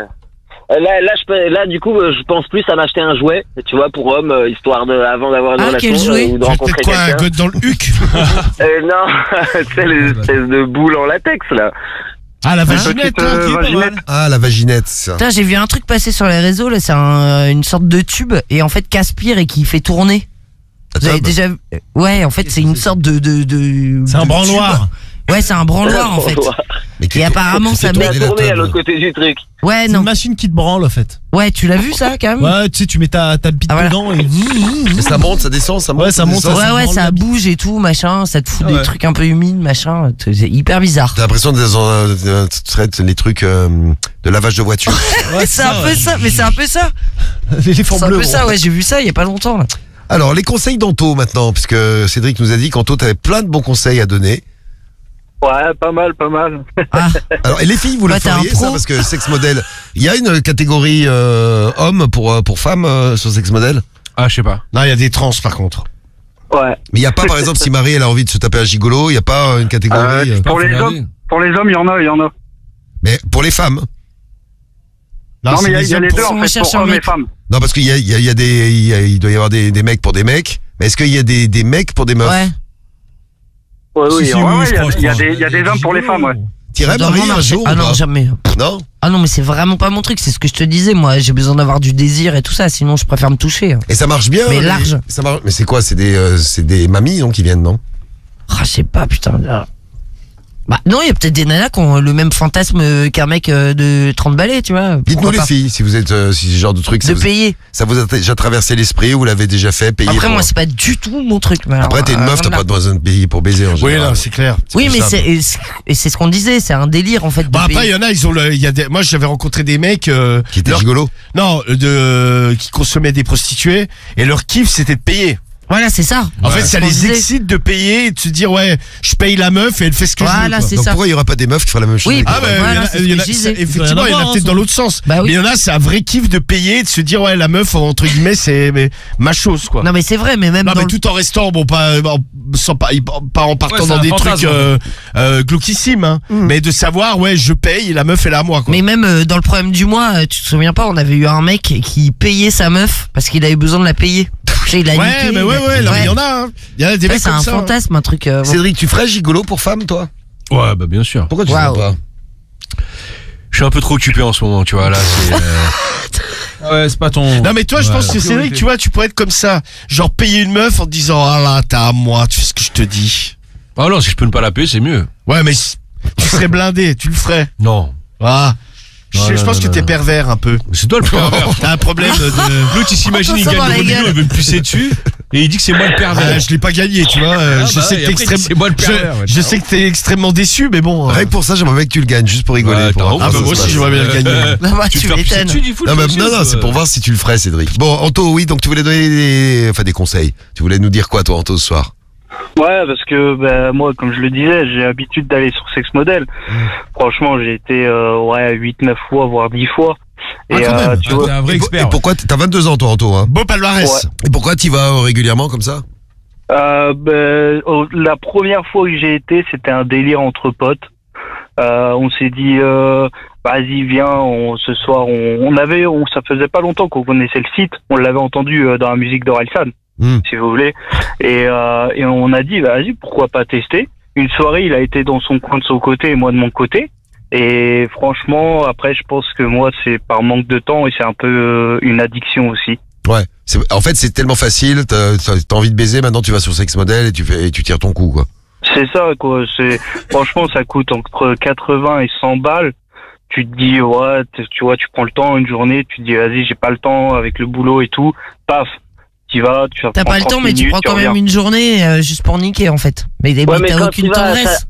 là, du coup je pense plus à m'acheter un jouet, tu vois, pour homme, histoire de avant d'avoir une Ah, relation quel jouet? ou de Tu veux rencontrer peut-être quoi, un quelqu'un. god dans le huc? Non, c'est les espèces de boules en latex là. Ah, la Une vaginette, petite hein, ok, pas vaginette. mal. Ah la vaginette, ça. Putain, j'ai vu un truc passer sur les réseaux là, c'est une sorte de tube et en fait qu'aspire et qui fait tourner. La Vous avez tub. déjà ouais, en fait c'est une sorte de C'est un de branloir. tube. Ouais, c'est un branloir en fait. Mais qui Et fait- apparemment qui ça fait Tu met vas tourner la tourner à table. l'autre côté du truc. Ouais, C'est non. une machine qui te branle, en fait. Ouais, tu l'as vu ça quand même? Ouais, tu sais, tu mets ta bite Ah, voilà. dedans et. Mais ça monte, ça descend, ça monte. Ouais, ça monte, descend. ça Ouais, branle ça la bite. bouge et tout, machin, ça te fout Ah des ouais. trucs un peu humides, machin, c'est hyper bizarre. T'as l'impression d'être dans les trucs de lavage de voiture. Ouais, C'est un peu ça, mais c'est un peu ça. L'éléphant C'est un bleu. peu ça, ouais, j'ai vu ça il y a pas longtemps là. Alors, les conseils d'Anto maintenant, puisque Cédric nous a dit qu'Anto t'avais plein de bons conseils à donner. Ouais, pas mal. Ah, Alors, et les filles, vous le Ouais, t'es un feriez pro. ça? Parce que Sex Model, il y a une catégorie homme pour femmes sur Sex Model. Ah, je sais pas. Non, il y a des trans, par contre. Ouais. Mais il n'y a pas, par exemple, si Marie elle a envie de se taper un gigolo, il n'y a pas une catégorie. Pour les hommes, il y en a. Mais pour les femmes. Non, mais c'est il y a les hommes les pour- deux, si en on fait, cherche pour un hommes et mec. femmes. Non, parce qu'il y a, il doit y avoir des mecs pour des mecs. Mais est-ce qu'il y a des mecs pour des meufs? ouais. Ouais, oui, Si, ouais. oui, Ouais, je il crois, je y a crois. des hommes pour les femmes, ouais. T'irais Ça doit marier vraiment un marcher. jour Ah ou non, pas jamais. Non. Ah non, mais c'est vraiment pas mon truc, c'est ce que je te disais, moi. J'ai besoin d'avoir du désir et tout ça, sinon je préfère me toucher. Et ça marche bien. Mais large. Ça marche. Mais c'est quoi? C'est des mamies non qui viennent, non? Ah, je sais pas, putain. Bah non, il y a peut-être des nanas qui ont le même fantasme qu'un mec de 30 balais, tu vois. Dites-nous Pourquoi les pas. filles, si vous êtes, si ce genre de truc, De payer. ça vous a déjà traversé l'esprit, vous l'avez déjà fait, payer. Après, pour- moi, c'est pas du tout mon truc. Mais Après, alors, t'es une meuf, t'as là. pas besoin de payer pour baiser en Oui, général. non, c'est clair. Oui, pour mais ça. et c'est ce qu'on disait, c'est un délire en fait. De Bah après, il payer. y en a, moi j'avais rencontré des mecs Qui était leur- rigolo. non, qui consommaient des prostituées et leur kiff c'était de payer. Voilà, c'est ça. En fait, C'est ça ce qu'on les disait. excite de payer et de se dire ouais, je paye la meuf et elle fait ce que je veux. Voilà, quoi. c'est Donc ça. pourquoi il y aura pas des meufs qui feraient la même chose? Oui, avec Ah des bah, meufs Voilà, c'est ce il y en que a, je disais. effectivement, il y en a peut-être dans l'autre sens. Bah oui. Mais il y en a, c'est un vrai kiff de payer et de se dire ouais, la meuf entre guillemets c'est ma chose quoi. Non, mais c'est vrai, mais même Non dans mais le- tout en restant bon pas en partant Ouais, c'est dans un des fantasme, trucs glauquissimes hein, mais de savoir ouais je paye et la meuf elle est à moi quoi. Mais même dans le problème du mois, tu te souviens pas, on avait eu un mec qui payait sa meuf parce qu'il avait besoin de la payer. Tu sais, il a ouais niqué, mais ouais non, mais il y en a hein. Il y en a des Ouais, mecs c'est comme un ça. hein. fantasme, un truc. Bon. Cédric, tu ferais gigolo pour femme, toi? Ouais, bah bien sûr. Pourquoi tu Waouh. ferais pas? Je suis un peu trop occupé en ce moment, tu vois, là, c'est... Ouais, c'est pas ton. Non mais toi je pense que Cédric tu vois tu pourrais être comme ça genre payer une meuf en te disant ah là t'es à moi tu fais ce que je te dis. Ah non, si je peux ne pas la payer, c'est mieux. Ouais mais tu serais blindé tu le ferais. Non. Ah je Non, pense non, que t'es non. pervers un peu. C'est toi le pervers. T'as un problème de L'autre, il s'imagine, il Ça gagne dans le la million, gueule. il veut me pisser dessus, et il dit que c'est moi le pervers. Ah, je l'ai pas gagné, tu vois. Je bah sais ouais, que t'es et après, c'est moi le pervers, ouais, je sais que t'es extrêmement déçu, mais bon. Rien que pour ça, j'aimerais bien que tu le gagnes, juste pour rigoler. Ouais, pour t'as voir honte, Ah comment bah ça moi se aussi passe. j'aimerais bien le gagner. Non, bah, Tu tu te fais pisser m'étonnes. dessus, du foot, Non, mais, aussi, non, c'est pour voir si tu le ferais, Cédric. Bon, Anto, oui, donc tu voulais donner des conseils. Tu voulais nous dire quoi, toi, Anto, ce soir? Ouais, parce que bah, moi, comme je le disais, j'ai l'habitude d'aller sur Sex Model. Franchement, j'ai été 8-9 fois, voire 10 fois. Ah, quand même. tu vois, T'es un vrai Et expert. pourquoi t'as 22 ans, toi, Anto, hein? Beau palmarès. Ouais. Et pourquoi t'y vas régulièrement comme ça? la première fois que j'ai été, c'était un délire entre potes. On s'est dit, vas-y, viens, ce soir, ça faisait pas longtemps qu'on connaissait le site. On l'avait entendu dans la musique d'Orelsan, si vous voulez. Et on a dit, vas-y, pourquoi pas tester. Une soirée, il a été dans son coin de son côté et moi de mon côté. Et franchement, après, je pense que moi, c'est par manque de temps et c'est un peu une addiction aussi. Ouais. En fait, c'est tellement facile, t'as envie de baiser, maintenant tu vas sur Sex Model et tu tires ton coup, quoi. C'est ça, quoi. Franchement, ça coûte entre 80 et 100 balles. Tu te dis, ouais, tu vois, tu prends le temps, une journée, tu te dis, vas-y, j'ai pas le temps avec le boulot et tout. Paf. Tu vas, tu vas T'as prendre pas le 30 temps, mais tu minutes, prends quand reviens. même une journée juste pour niquer en fait. Mais mais t'as quand aucune tu vas, tendresse.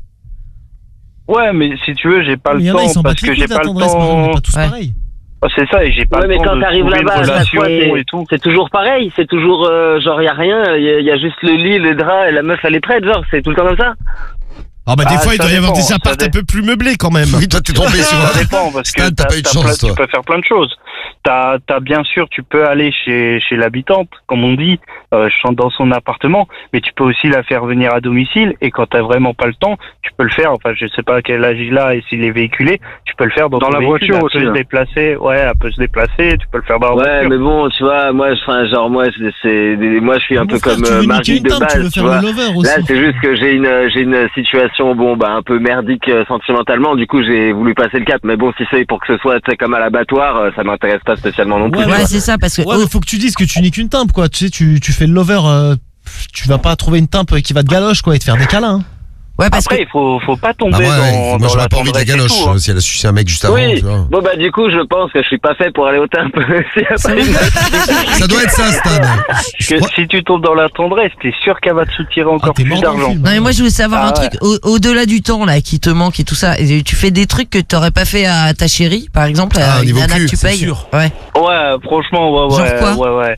Ouais, mais si tu veux, j'ai pas Il y le en a, ils temps sont pas parce que j'ai pas le on est temps. pas tous Ouais. pareils. Ah, c'est ça, et j'ai pas Ouais, le mais temps quand de t'arrives trouver une là-bas, à chaque fois, relation et tout. c'est toujours pareil. C'est toujours, genre, y a rien. Y a juste le lit, le drap, et la meuf, elle est prête, genre. C'est tout le temps comme ça. Ah bah des Ah, fois il ça doit y avoir dépend, des apparts ça un peu plus meublés quand même. Oui, toi, tu tombes sur Ça dépend, parce que Stan, t'as pas eu de chance, toi. tu peux faire plein de choses. T'as bien sûr, tu peux aller chez l'habitante, comme on dit, dans son appartement, mais tu peux aussi la faire venir à domicile, et quand t'as vraiment pas le temps, tu peux le faire, enfin, je sais pas quel âge il a et s'il est véhiculé, tu peux le faire dans Dans ton la véhicule, voiture elle aussi, peut hein. se déplacer, ouais, elle peut se déplacer, tu peux le faire dans la Ouais, voiture. mais bon, tu vois, moi, enfin, genre, moi, moi, je suis un Mon peu frère, comme tu veux niquer Marie une de table, tu veux base, tu faire vois. le lover aussi. Là, c'est juste que j'ai une situation, bon, bah, un peu merdique sentimentalement. Du coup, j'ai voulu passer le cap. Mais bon, si c'est pour que ce soit, tu sais, comme à l'abattoir, ça m'intéresse pas spécialement non plus. Ouais, tu vois. Ouais, c'est ça, parce que. Ouais, mais faut que tu dises que tu niques une timpe, quoi. Tu sais, tu fais le lover, tu vas pas trouver une timpe qui va te galoche, quoi, et te faire des câlins. Hein. Ouais, parce Après, que. il faut pas tomber Bah, moi, dans moi la j'aurais pas envie de la tendresse et galoche, tout, hein. si elle a sucé un mec juste avant, Oui. tu vois. Bon, bah, du coup, je pense que je suis pas fait pour aller au timp. S'il y a pas une- Ça doit être ça, Stan. Parce que si tu tombes dans la tendresse, t'es sûr qu'elle va te soutirer encore t'es plus mort dans le d'argent. film. Non, mais moi, je voulais savoir Ah un ouais. truc. Au-delà du temps, là, qui te manque et tout ça, et tu fais des trucs que t'aurais pas fait à ta chérie, par exemple, Ah, à au une niveau nana cul, que tu c'est payes. sûr. Ouais. Ouais, franchement, Genre quoi ouais.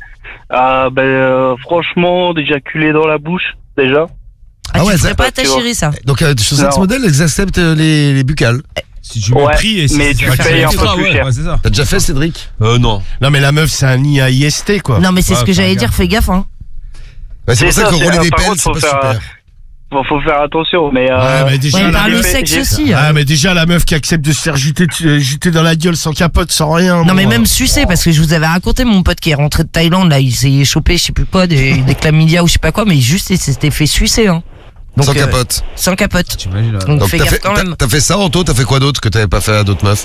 Franchement, d'éjaculer dans la bouche, déjà. Ah, Ah ouais, tu ça- ferais pas à ta tu vois. chérie, ça. Donc, sur Sex Non. Model, ils acceptent les buccales. Si tu mets Ouais, le prix et si mais c'est tu pas payes un peu extra, plus ouais, cher. ouais, c'est ça. T'as déjà fait, Cédric? Non. Non mais la meuf c'est un nid à IST quoi. Non, mais c'est Ouais, ce que fais j'allais gaffe. dire, fais gaffe, hein. Ouais, c'est pour ça que c'est- rouler des par pelles, contre, c'est faut pas faire, super. faut faire attention, mais Ouais, mais déjà, Ouais, la par le meuf- sexe j'ai- aussi. Ah mais déjà la meuf qui accepte de se faire jeter dans la gueule sans capote, sans rien. Non, mais bon, même sucer, parce que je vous avais raconté mon pote qui est rentré de Thaïlande, là, il s'est chopé, je sais plus quoi, des chlamydia ou je sais pas quoi, mais juste, il s'était fait sucer, hein. Donc, Sans capote. Sans capote. T'imagines, là. Donc fais t'as gaffe fait, quand même. t'as fait ça, Anto? T'as fait quoi d'autre que t'avais pas fait à d'autres meufs?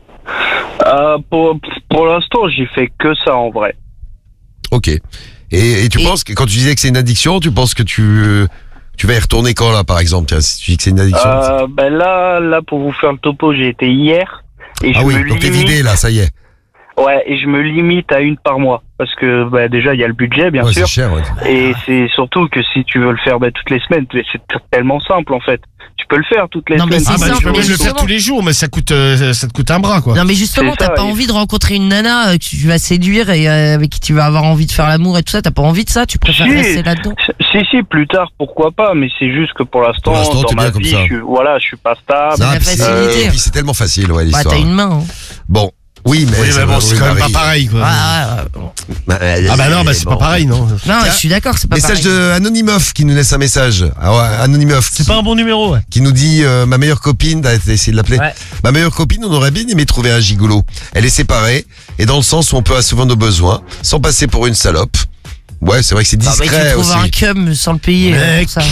Pour l'instant, j'ai fait que ça en vrai. Ok. Et tu penses que quand tu disais que c'est une addiction, tu penses que tu vas y retourner quand là, par exemple? Tiens, si tu dis que c'est une addiction. Ben là, pour vous faire le topo, j'ai été hier. Et Ah je oui, me donc t'es limite, vidé là, ça y est. ouais, et je me limite à une par mois. Parce que déjà, il y a le budget, bien Ouais, sûr. c'est cher, ouais. Et c'est surtout que si tu veux le faire toutes les semaines, c'est tellement simple en fait. Tu peux le faire toutes les Non, mais semaines. c'est Ah bah tu simple, peux même le justement. faire tous les jours, mais ça te coûte un bras quoi. Non mais justement, C'est t'as ça, pas et- envie de rencontrer une nana que tu vas séduire et avec qui tu vas avoir envie de faire l'amour et tout ça, t'as pas envie de ça, tu préfères Si. rester là-dedans. Si, plus tard, pourquoi pas, mais c'est juste que pour l'instant, Pour l'instant, dans t'es ma bien comme vie, ça. je suis pas stable. Non, la puis c'est- facilité. et puis c'est tellement facile, ouais, Bah l'histoire. t'as une main. Hein. Bon. Oui, mais, Oui, ça mais va, bon, c'est oui, quand même pas Marie. pareil quoi. Ah bah non, bah c'est pas pareil non. Non, je suis d'accord, c'est pas Message pareil. de Anonymoff qui nous laisse un message. Ah ouais, Anonymoff. C'est pas un bon numéro, ouais. Qui nous dit ma meilleure copine, t'as essayé de l'appeler? Ouais. Ma meilleure copine, on aurait bien aimé trouver un gigolo. Elle est séparée et dans le sens où on peut assouvir nos besoins sans passer pour une salope. Ouais, c'est vrai que c'est Bah, mais discret tu trouves un aussi. cum sans le payer. pour ça.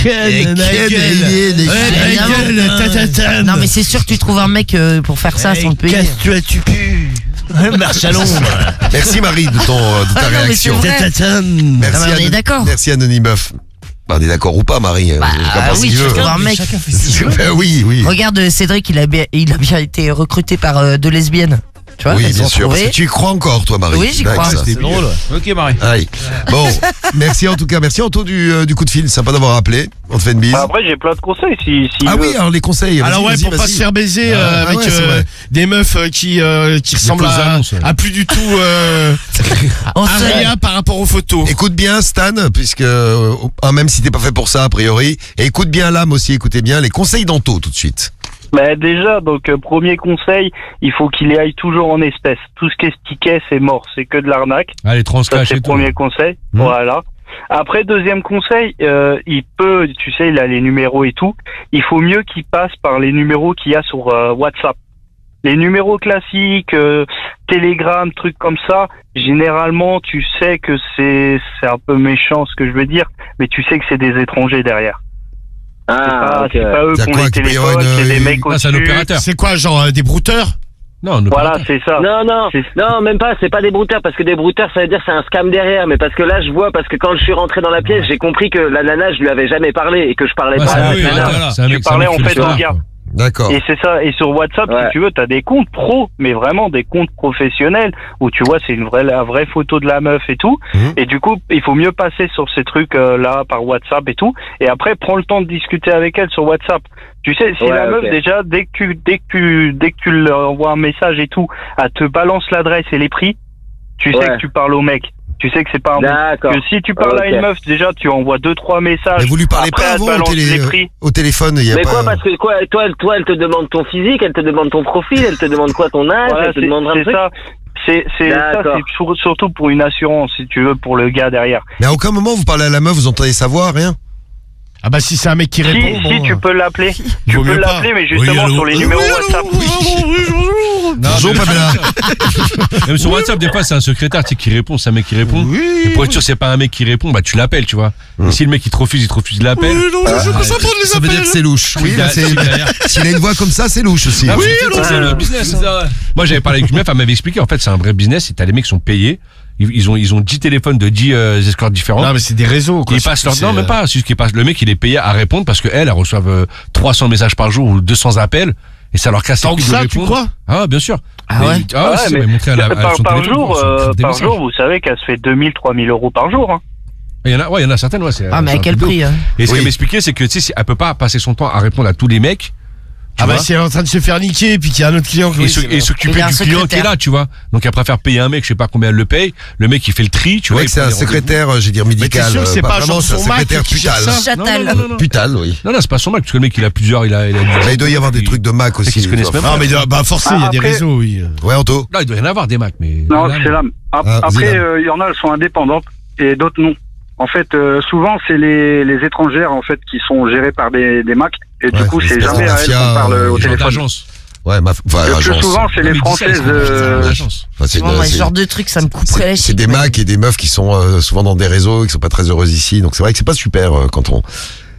Non mais c'est sûr que tu trouves un mec pour faire ça sans le payer. Casse-toi, tu pues. Marche à l'ombre. Merci Marie de ta Ah non, mais c'est réaction. vrai. Merci, Non, mais on est d'accord. Merci Anonymoff. Bah, on est d'accord ou pas, Marie? Bah Chacun pense ce oui, qu'il tu veut. trouves un mec. Chacun fait ce qu'il veut. Ben oui. Regarde Cédric, il a bien été recruté par deux lesbiennes. Tu vois, Oui, elles bien ont sûr. Parce trouvé. que tu y crois encore, toi, Marie. Oui, j'y Avec crois. ça. C'est drôle. Ok, Marie. Aïe. Bon, merci en tout cas. Merci Anto du coup de fil. Sympa d'avoir appelé. On te fait une bise. Après, j'ai plein de conseils si Ah veut. oui, alors les conseils. Alors vas-y, ouais, vas-y, pour pas vas-y. se faire baiser Ah, avec ouais, c'est vrai. des meufs qui ressemblent fausses annonces, ouais. à plus du tout En à seul. rien par rapport aux photos. Écoute bien Stan, puisque même si t'es pas fait pour ça a priori, et écoute bien l'âme aussi, écoutez bien les conseils d'Anto tout de suite. Bah déjà, donc premier conseil, il faut qu'il y aille toujours en espèces. Tout ce qui est ticket, c'est mort, c'est que de l'arnaque. Allez, Ça, transcash c'est et le tout. premier conseil. Voilà. Après, deuxième conseil, il peut, tu sais, il a les numéros et tout. Il faut mieux qu'il passe par les numéros qu'il y a sur WhatsApp. Les numéros classiques, Telegram, trucs comme ça, généralement, tu sais que c'est un peu méchant ce que je veux dire, mais tu sais que c'est des étrangers derrière. Ah, ok. C'est pas eux Y'a qui ont quoi, les qu'il peut y avoir téléphones, une- c'est des mecs Ah, c'est un au-dessus. opérateur. C'est quoi, genre des brouteurs? Non, un Voilà, opérateur. c'est ça. Non, même pas, c'est pas des brouteurs, parce que des brouteurs, ça veut dire c'est un scam derrière, mais parce que là, je vois, parce que quand je suis rentré dans la pièce, j'ai compris que la nana, je lui avais jamais parlé, et que je parlais Ouais, pas c'est à un- la oui, nana. voilà. C'est un Tu mec- c'est un parlais mec en qui fait fait le au soir, gars. quoi. D'accord. Et c'est ça. Et sur WhatsApp, Ouais. si tu veux, t'as des comptes pro, mais vraiment des comptes professionnels où tu vois, c'est la vraie photo de la meuf et tout. Mhm. Et du coup, il faut mieux passer sur ces trucs là par WhatsApp et tout. Et après, prends le temps de discuter avec elle sur WhatsApp. Tu sais, si Ouais, la meuf ok. déjà, dès que tu leur envoies un message et tout, elle te balance l'adresse et les prix, tu sais Ouais. que tu parles au mec. Tu sais que c'est pas un bon. D'accord. Que si tu parles à Ok. une meuf, déjà, tu envoies 2-3 messages. Mais vous lui parlez Après, pas elle te avant balance les prix. au téléphone, il y a Mais pas. quoi, parce que quoi, toi, elle te demande ton physique, elle te demande ton profil, elle te demande quoi, ton âge, Voilà, elle te c'est demande un c'est truc. ça. Ça, D'accord. c'est surtout pour une assurance, si tu veux, pour le gars derrière. Mais à aucun moment vous parlez à la meuf, vous entendez sa voix, rien. Ah bah si c'est un mec qui Si, répond, si, bon, tu peux l'appeler. il Tu vaut peux mieux pas. l'appeler, mais justement Oui, allô. sur les numéros WhatsApp. Bonjour Pamela. Même sur WhatsApp, des fois, c'est un secrétaire tu sais, qui répond, c'est un mec qui répond. Et pour être sûr, c'est pas un mec qui répond, bah tu l'appelles, tu vois. Et si le mec il te refuse l'appel. Ça veut dire que c'est louche. Oui, là, c'est. S'il a une voix comme ça, c'est louche aussi. Ah oui, c'est le business. Hein. Moi, j'avais parlé avec une meuf, elle m'avait expliqué. En fait, c'est un vrai business. Et t'as les mecs qui sont payés. Ils ont 10 téléphones de 10 escortes différents. Non mais c'est des réseaux quoi. Ils passent leur C'est, non même pas, c'est juste qu'ils passent le mec il est payé à répondre parce que elles reçoivent 300 messages par jour ou 200 appels et ça leur casse les Tant que couilles de ça, tu répondre. crois? Ah bien sûr. Ah Mais- ouais? Ah Ouais, si, mais mais montré à par, son par téléphone, jour, c'est des par messages. jour, vous savez qu'elle se fait 2000, 3000 euros par jour. Hein. Il y en a certaines ouais, c'est Ah mais c'est à un quel truc de prix ouf. hein? Et ce Oui. qu'elle m'expliquait c'est que tu sais elle peut pas passer son temps à répondre à tous les mecs. Tu Ah bah vois. si elle est en train de se faire niquer et puis qu'il y a un autre client qui Et s'occuper Il y a un du client qui est secrétaire. là, tu vois. Donc elle préfère payer un mec, je sais pas combien elle le paye. Le mec il fait le tri, tu Tu vois. vois que c'est un secrétaire, je veux dire médical. sûr que c'est pas vraiment, genre c'est un son Mac secrétaire qui gère putal. ça Chatal. Putal, oui. Non, c'est pas son Mac, parce que le mec il a plusieurs, il a Là, il doit y avoir des trucs de Mac aussi. qu'ils se connaissent tu vois. même Non mais bah forcément il y a des Après- réseaux oui. Ouais, Anto. Là, il doit y en avoir des Macs, mais. Non, là, c'est là. Ah, Après, Zidane. il y en a, elles sont indépendantes et d'autres non. En fait, souvent, c'est les étrangères en fait qui sont gérées par des Macs et du Ouais, coup, les c'est espèces jamais de à elles mafia, qu'on parle au les gens téléphone. d'agence. Ouais, enfin, Le plus agence. souvent, c'est les Non, mais dis ça, françaises. c'est l'agence. Enfin, c'est Moi, une- ce c'est- genre de truc, ça me couperait la c'est chic. des Macs et des meufs qui sont souvent dans des réseaux et qui sont pas très heureuses ici. Donc c'est vrai que c'est pas super quand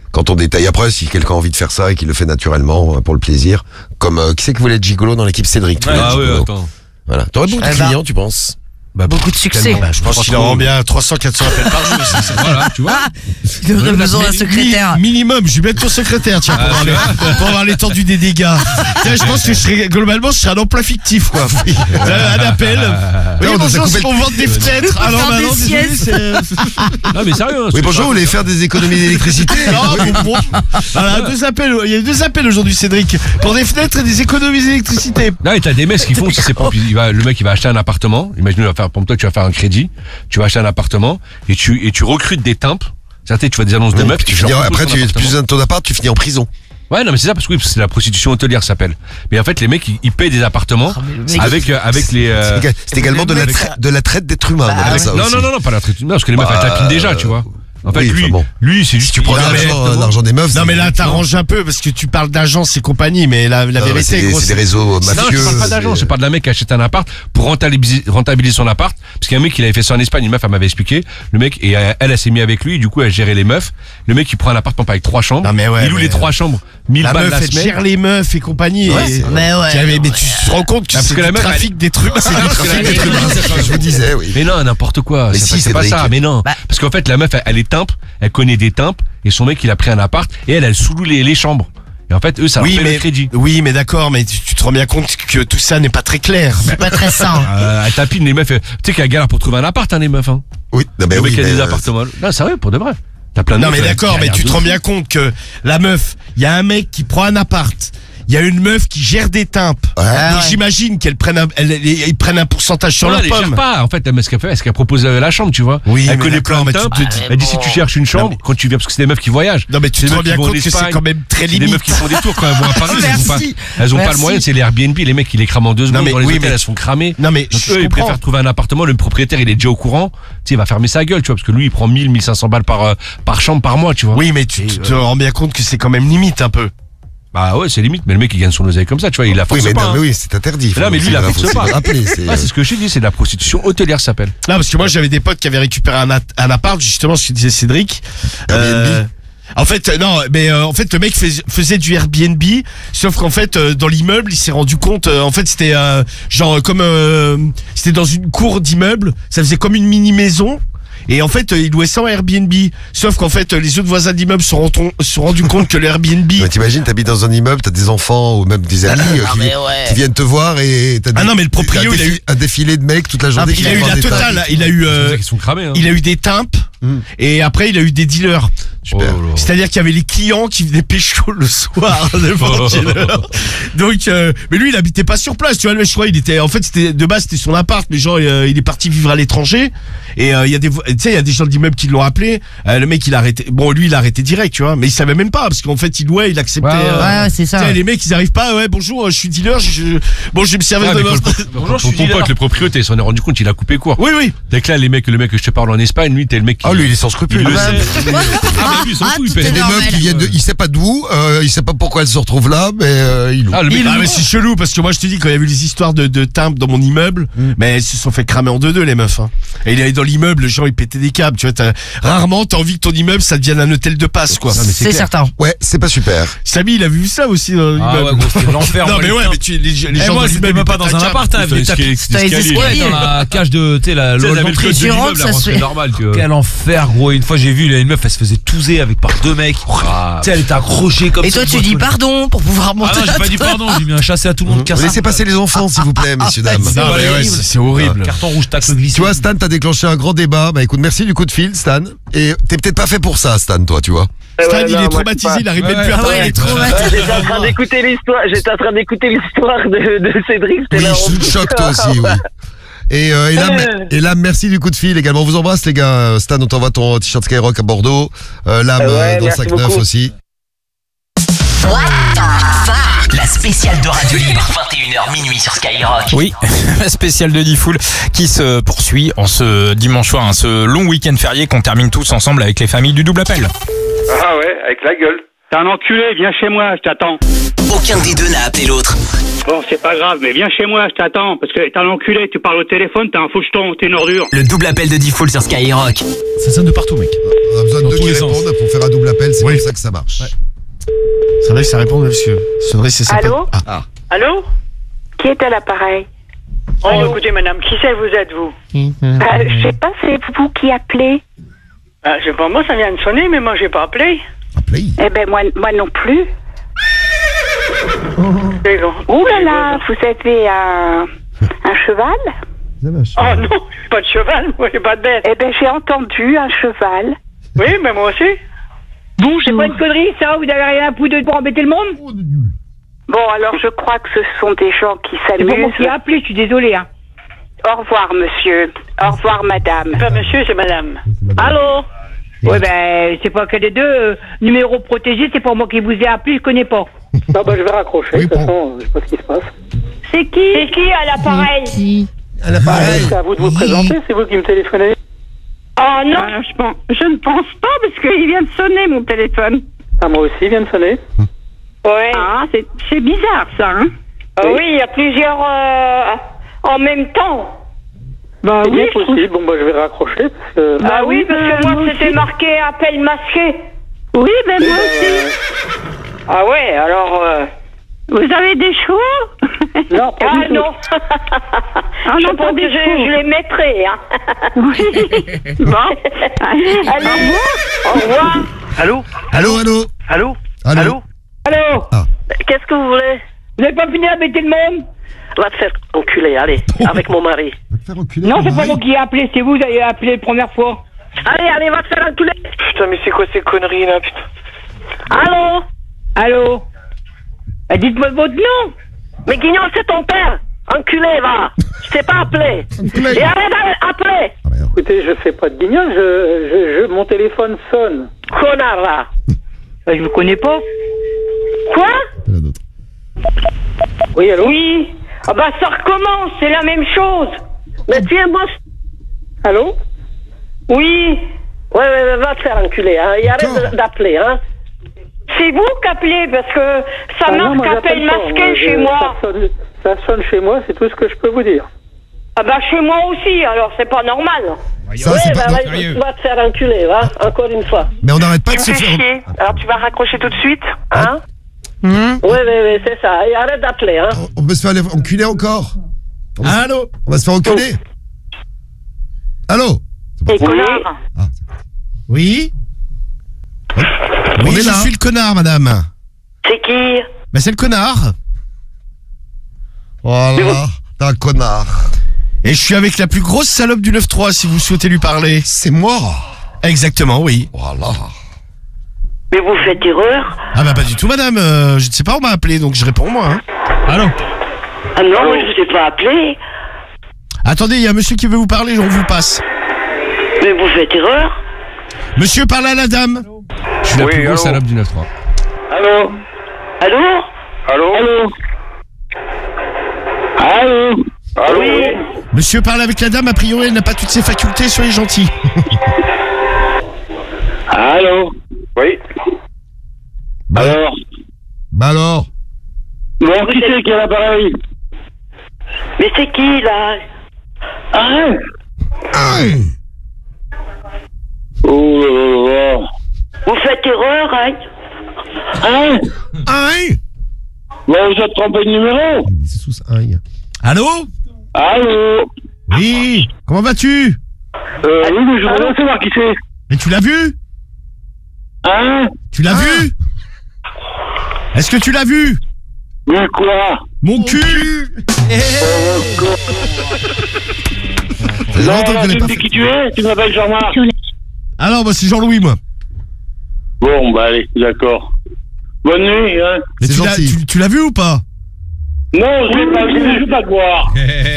Quand on détaille après, si quelqu'un a envie de faire ça et qu'il le fait naturellement pour le plaisir, comme qui c'est qui voulait être gigolo dans l'équipe Cédric? Ah oui, attends. Voilà. T'aurais beaucoup de clients, tu penses? Beaucoup de succès. Je pense qu'il en rend bien 300-400 appels par jour. Voilà, tu vois. Il aurait besoin d'un secrétaire. Minimum, je vais mettre ton secrétaire, tiens, pour avoir l'étendue des dégâts. Tiens, je pense que globalement, je serais un emploi fictif, quoi. Un appel. Oui, bonjour, on vend des fenêtres. Alors maintenant, désolé, c'est... Non, mais sérieux. Oui, bonjour, vous voulez faire des économies d'électricité? Non, bon. Voilà, il y a eu 2 appels aujourd'hui, Cédric. Pour des fenêtres et des économies d'électricité. Non, et t'as des mecs qui font, si c'est pas, le mec, il va acheter un appartement. Imagine, pour toi, tu vas faire un crédit, tu vas acheter un appartement et tu recrutes des timpes. C'est-à-dire, tu vois des annonces de meufs. Après, tu plus besoin de ton appart, tu finis en prison. Ouais, non, mais c'est ça, parce que c'est la prostitution hôtelière, ça s'appelle. Mais en fait, les mecs, ils payent des appartements avec les. C'est également de la traite d'être humain. Non, pas la traite humaine, parce que les meufs, elles tapinent déjà, tu vois. En fait, lui, c'est juste. Tu prends l'argent des meufs. Non, mais là, t'arranges un peu parce que tu parles d'agence et compagnie, mais la vérité, gros, c'est des réseaux mafieux. Non, je parle pas d'agence, je parle d'un mec qui achète un appart pour rentabiliser son appart. Parce qu'il y a un mec qui avait fait ça en Espagne, une meuf, elle m'avait expliqué. Le mec, et elle s'est mis avec lui, et du coup, elle gérait les meufs. Le mec, il prend un appartement avec 3 chambres. Il loue les 3 chambres, 1000 balles la semaine. Gère les meufs et compagnie. Mais tu te rends compte que c'est du trafic d'être humain. C'est du trafic d'être humain. Je vous disais, oui. Mais non, n'importe quoi. Mais si, c'est pas ça. Mais non. Parce qu'en fait, la meuf, elle est timpe, elle connaît des timpes, et son mec, il a pris un appart, et elle sous les chambres. Et en fait, eux, ça leur paye le crédit. Oui, mais d'accord, mais tu te rends bien compte que tout ça n'est pas très clair. C'est pas très sain. Elle tapine les meufs. Tu sais qu'elle galère pour trouver un appart, les meufs, hein. Oui, non, mais le mec qui a des appartements. Non, c'est vrai, pour de vrai. T'as plein de Non, mais d'accord, mais tu te rends bien compte que la meuf, il y a un mec qui prend un appart. Il y a une meuf qui gère des timpes. Donc j'imagine qu'elle prenne ils prennent un pourcentage sur leur pomme. Elle gère pas. En fait, ce qu'elle fait, est-ce qu'elle propose la chambre, tu vois. Oui, elle connaît plein de timpes. Elle dit si tu cherches une chambre, quand tu viens, parce que c'est des meufs qui voyagent. Non, mais tu te rends bien compte que c'est quand même très limite. Des meufs qui font des tours quand elles vont à Paris. Elles ont pas le moyen, c'est les Airbnb, les mecs qui les crament en 2 secondes. Dans les hôtels, elles sont cramées. Non, mais eux, ils préfèrent trouver un appartement. Le propriétaire, il est déjà au courant. Tu sais, il va fermer sa gueule, tu vois, parce que lui, il prend 1500 balles par chambre par mois, tu vois. Oui, mais tu te rends bien compte que c'est quand même limite un peu. Bah ouais, c'est limite, mais le mec il gagne son oseille comme ça, tu vois, il la force pas. Mais oui, c'est interdit. Non, mais lui il la force pas. C'est ce que je dis, c'est de la prostitution hôtelière, ça s'appelle. Non, parce que moi j'avais des potes qui avaient récupéré un appart, justement, ce que disait Cédric. En fait, non, mais en fait le mec faisait du Airbnb, sauf qu'en fait dans l'immeuble il s'est rendu compte, en fait c'était genre comme c'était dans une cour d'immeuble, ça faisait comme une mini maison. Et en fait, il louait ça en Airbnb. Sauf qu'en fait, les autres voisins d'immeuble se sont rendus compte que le Airbnb... Mais t'imagines, t'habites dans un immeuble, t'as des enfants ou même des amis qui viennent te voir et t'as non, mais le proprio, il a eu un défilé de mecs toute la journée. Il a eu la totale. Il a eu... Ils sont cramés, hein. Il a eu des timpes. Et après, il a eu des dealers. Super. C'est-à-dire qu'il y avait les clients qui venaient pécho le soir devant Donc, mais lui, il habitait pas sur place, tu vois. Je crois, il était, en fait, de base, c'était son appart, mais genre, il est parti vivre à l'étranger. Et il y a il y a des gens d'immeuble qui l'ont appelé. Le mec, il a arrêté. Bon, lui, il a arrêté direct, tu vois. Mais il savait même pas, parce qu'en fait, il louait, il acceptait. Ouais, c'est ça. Les mecs, ils arrivent pas. Ouais, bonjour, je suis dealer. Bon, je vais me servir de. Bonjour, ton pote, le propriétaire, il s'en est rendu compte, il a coupé court. Oui, oui. Dès que là, le mec que je te parle en Espagne, lui, t'es le mec qui. Ah, lui, il est sans scrupules. Il le sait. Lui, il s'en fout, il paye. Des meufs qui viennent il sait pas d'où, il sait pas pourquoi elles se retrouvent là, mais il loue. Mais c'est chelou, parce que moi, je te dis, quand il y a eu les histoires de timbres dans mon immeuble, mais elles se sont fait cramer en 2-2, les meufs, hein. Et il allait dans l'immeuble, les gens, ils pétaient des câbles, tu vois, rarement, t'as envie que ton immeuble, ça devienne un hôtel de passe, quoi. C'est certain. Ouais, c'est pas super. Samy, il a vu ça aussi dans l'immeuble. Ah ouais, gros, c'était l'enfer. Non, mais ouais, mais les gens moi, c'était même pas dans un appart, hein, T'as les escaliers. dans la cage de, tu sais, l'entrée tu rentres, ça se fait. normal, tu vois. Quel enfer, gros. Une fois, j'ai vu une meuf, elle se faisait touser par 2 mecs. Tu sais, elle était accrochée comme ça. Et toi, tu dis pardon pour pouvoir monter. Ah non, j'ai pas dit pardon, j'ai mis un chassé à tout le monde. Laissez passer les enfants, s'il vous plaît, messieurs, dames. Non, mais ouais, c'est horrible. Carton rouge, tacle glissé. Tu vois, Stan, t'as déclenché un grand débat. Bah écoute, merci du coup de fil, Stan. Et t'es peut-être pas fait pour ça, Stan, toi, tu vois. Stan, il est traumatisé, il arrive même plus à parler. J'étais en train d'écouter l'histoire de Cédric. Oui, je te choque toi aussi, oui. Et là, merci du coup de fil également. On vous embrasse les gars. Stan, on t'envoie ton t-shirt Skyrock à Bordeaux. Lame dans le sac neuf aussi. La spéciale de Radio Libre, 21h minuit sur Skyrock. Oui, la spéciale de Diffoul qui se poursuit en ce dimanche soir, ce long week-end férié qu'on termine tous ensemble avec les familles du double appel. Ah ouais, avec la gueule. T'es un enculé, viens chez moi, je t'attends. Aucun des deux n'a appelé l'autre. Bon, c'est pas grave, mais viens chez moi, je t'attends. Parce que t'es un enculé, tu parles au téléphone, t'es un foucheton, t'es une ordure. Le double appel de Diffoul sur Skyrock. Ça sonne de partout, mec. On a besoin de Dans deux tous qui les sens. répondent pour faire un double appel, c'est comme ça que ça marche. C'est vrai que ça répond, monsieur. C'est vrai, c'est ça. Allô Ah. Allô Qui est à l'appareil? Oh, écoutez, madame, qui c'est vous êtes, vous? Je sais pas, c'est vous qui appelez. Je sais pas, moi, ça vient de sonner, mais moi, j'ai pas appelé. Eh ben, moi non plus. Ouh là là, vous avez un cheval? Oh non, j'ai pas de cheval, moi, j'ai pas de bête. Eh ben, j'ai entendu un cheval. Oui, mais moi aussi. Bonjour. C'est pas une connerie, ça? Vous avez rien à foutre pour embêter le monde? Bon, alors je crois que ce sont des gens qui C'est s'amusent. pas moi qui ai appelé, je suis désolé, hein. Au revoir, monsieur. Au revoir, madame. C'est pas monsieur, c'est madame. Allô? Ouais, ben, c'est pas que des deux. Numéro protégé, c'est pas moi qui vous ai appelé, je connais pas. Non, bah, je vais raccrocher, de toute façon, je sais pas ce qui se passe. C'est qui? C'est qui à l'appareil? À l'appareil. C'est à vous de vous présenter, c'est vous qui me téléphonez. Oh non, je ne pense pas, parce qu'il vient de sonner, mon téléphone. Ah, moi aussi, il vient de sonner. Ouais. Ah, c'est bizarre, ça, hein? Oui, il y a plusieurs en même temps. Bah oui, bien possible. Bon, bah, je vais raccrocher, parce que... Bah oui, parce que moi, c'était marqué appel masqué. Oui, ben moi aussi. Ah ouais, alors... Vous avez des chevaux? Non, pas du tout. Non. Je pense que je les mettrai, hein. Oui. Bon. Allez, au revoir. Allô? Allô, allô? Allô? Allô? Allô? Qu'est-ce que vous voulez? Vous n'avez pas fini d'embêter le monde? Va te faire enculer, allez, avec mon mari. Non, c'est pas moi qui ai appelé, c'est vous qui avez appelé la première fois. Allez, va te faire enculer. Putain, mais c'est quoi ces conneries là, putain? Allô? Allô? Dites-moi votre nom. Mais Guignol, c'est ton père. Enculé, va. Je t'ai pas appelé. Et arrête d'appeler. Écoutez, je fais pas de guignol, mon téléphone sonne. Connard, là. Je vous connais pas. Quoi? Oui, allô? Oui. Ah bah ça recommence, c'est la même chose. Mais tiens-moi... Allô? Oui. Ouais, va te faire enculer, hein. Et arrête d'appeler, hein. C'est vous qui appelez, parce que ça marque appel masqué chez moi. Ça sonne chez moi, c'est tout ce que je peux vous dire. Ah bah chez moi aussi, alors c'est pas normal. Ça, c'est pas va te faire enculer, va, encore une fois. Mais on n'arrête pas de se faire... chier. Alors tu vas raccrocher tout de suite, hein? Oui, c'est ça. Et arrête d'appeler, hein. On peut se faire enculer encore? Allô? On va se faire enculer? Allô? Et connard. Oui? On Oui, est je là. suis le connard, madame. C'est qui? Ben, c'est le connard. Voilà, t'es un connard. Et je suis avec la plus grosse salope du 9-3, si vous souhaitez lui parler. C'est moi. Exactement, oui. Voilà. Mais vous faites erreur? Ah bah pas du tout, madame. Je ne sais pas, on m'a appelé, donc je réponds, moi. Hein. Allô? Ah non, moi je ne sais pas appeler. Attendez, il y a un monsieur qui veut vous parler, on vous passe. Mais vous faites erreur? Monsieur, parle à la dame. Je suis la plus grosse salope du 9-3. Allô? Allô? Allô? Allô? Allô? Allô? Oui. Monsieur, parle avec la dame, a priori, elle n'a pas toutes ses facultés, soyez gentil. Allô? Oui. Alors? Bah alors? Bon, qui c'est qui a l'appareil? Mais c'est qui là? Hein? Oh là là. Vous faites erreur, hein? Hein? Aïe. Bon, vous êtes trompé de numéro? C'est sous aïe. Allô? Allô? Oui. Comment vas-tu? Oui, mais je voudrais savoir qui c'est. Mais tu l'as vu? Hein? Tu l'as vu? Est-ce que tu l'as vu? Mais quoi? Mon cul. Non, tu me dis qui tu es? Tu m'appelles Jean-Marc? Alors, bah c'est Jean-Louis, moi. Bon, bah allez, d'accord. Bonne nuit, hein? Mais tu l'as vu ou pas? Non, je l'ai pas vu, je veux pas te voir.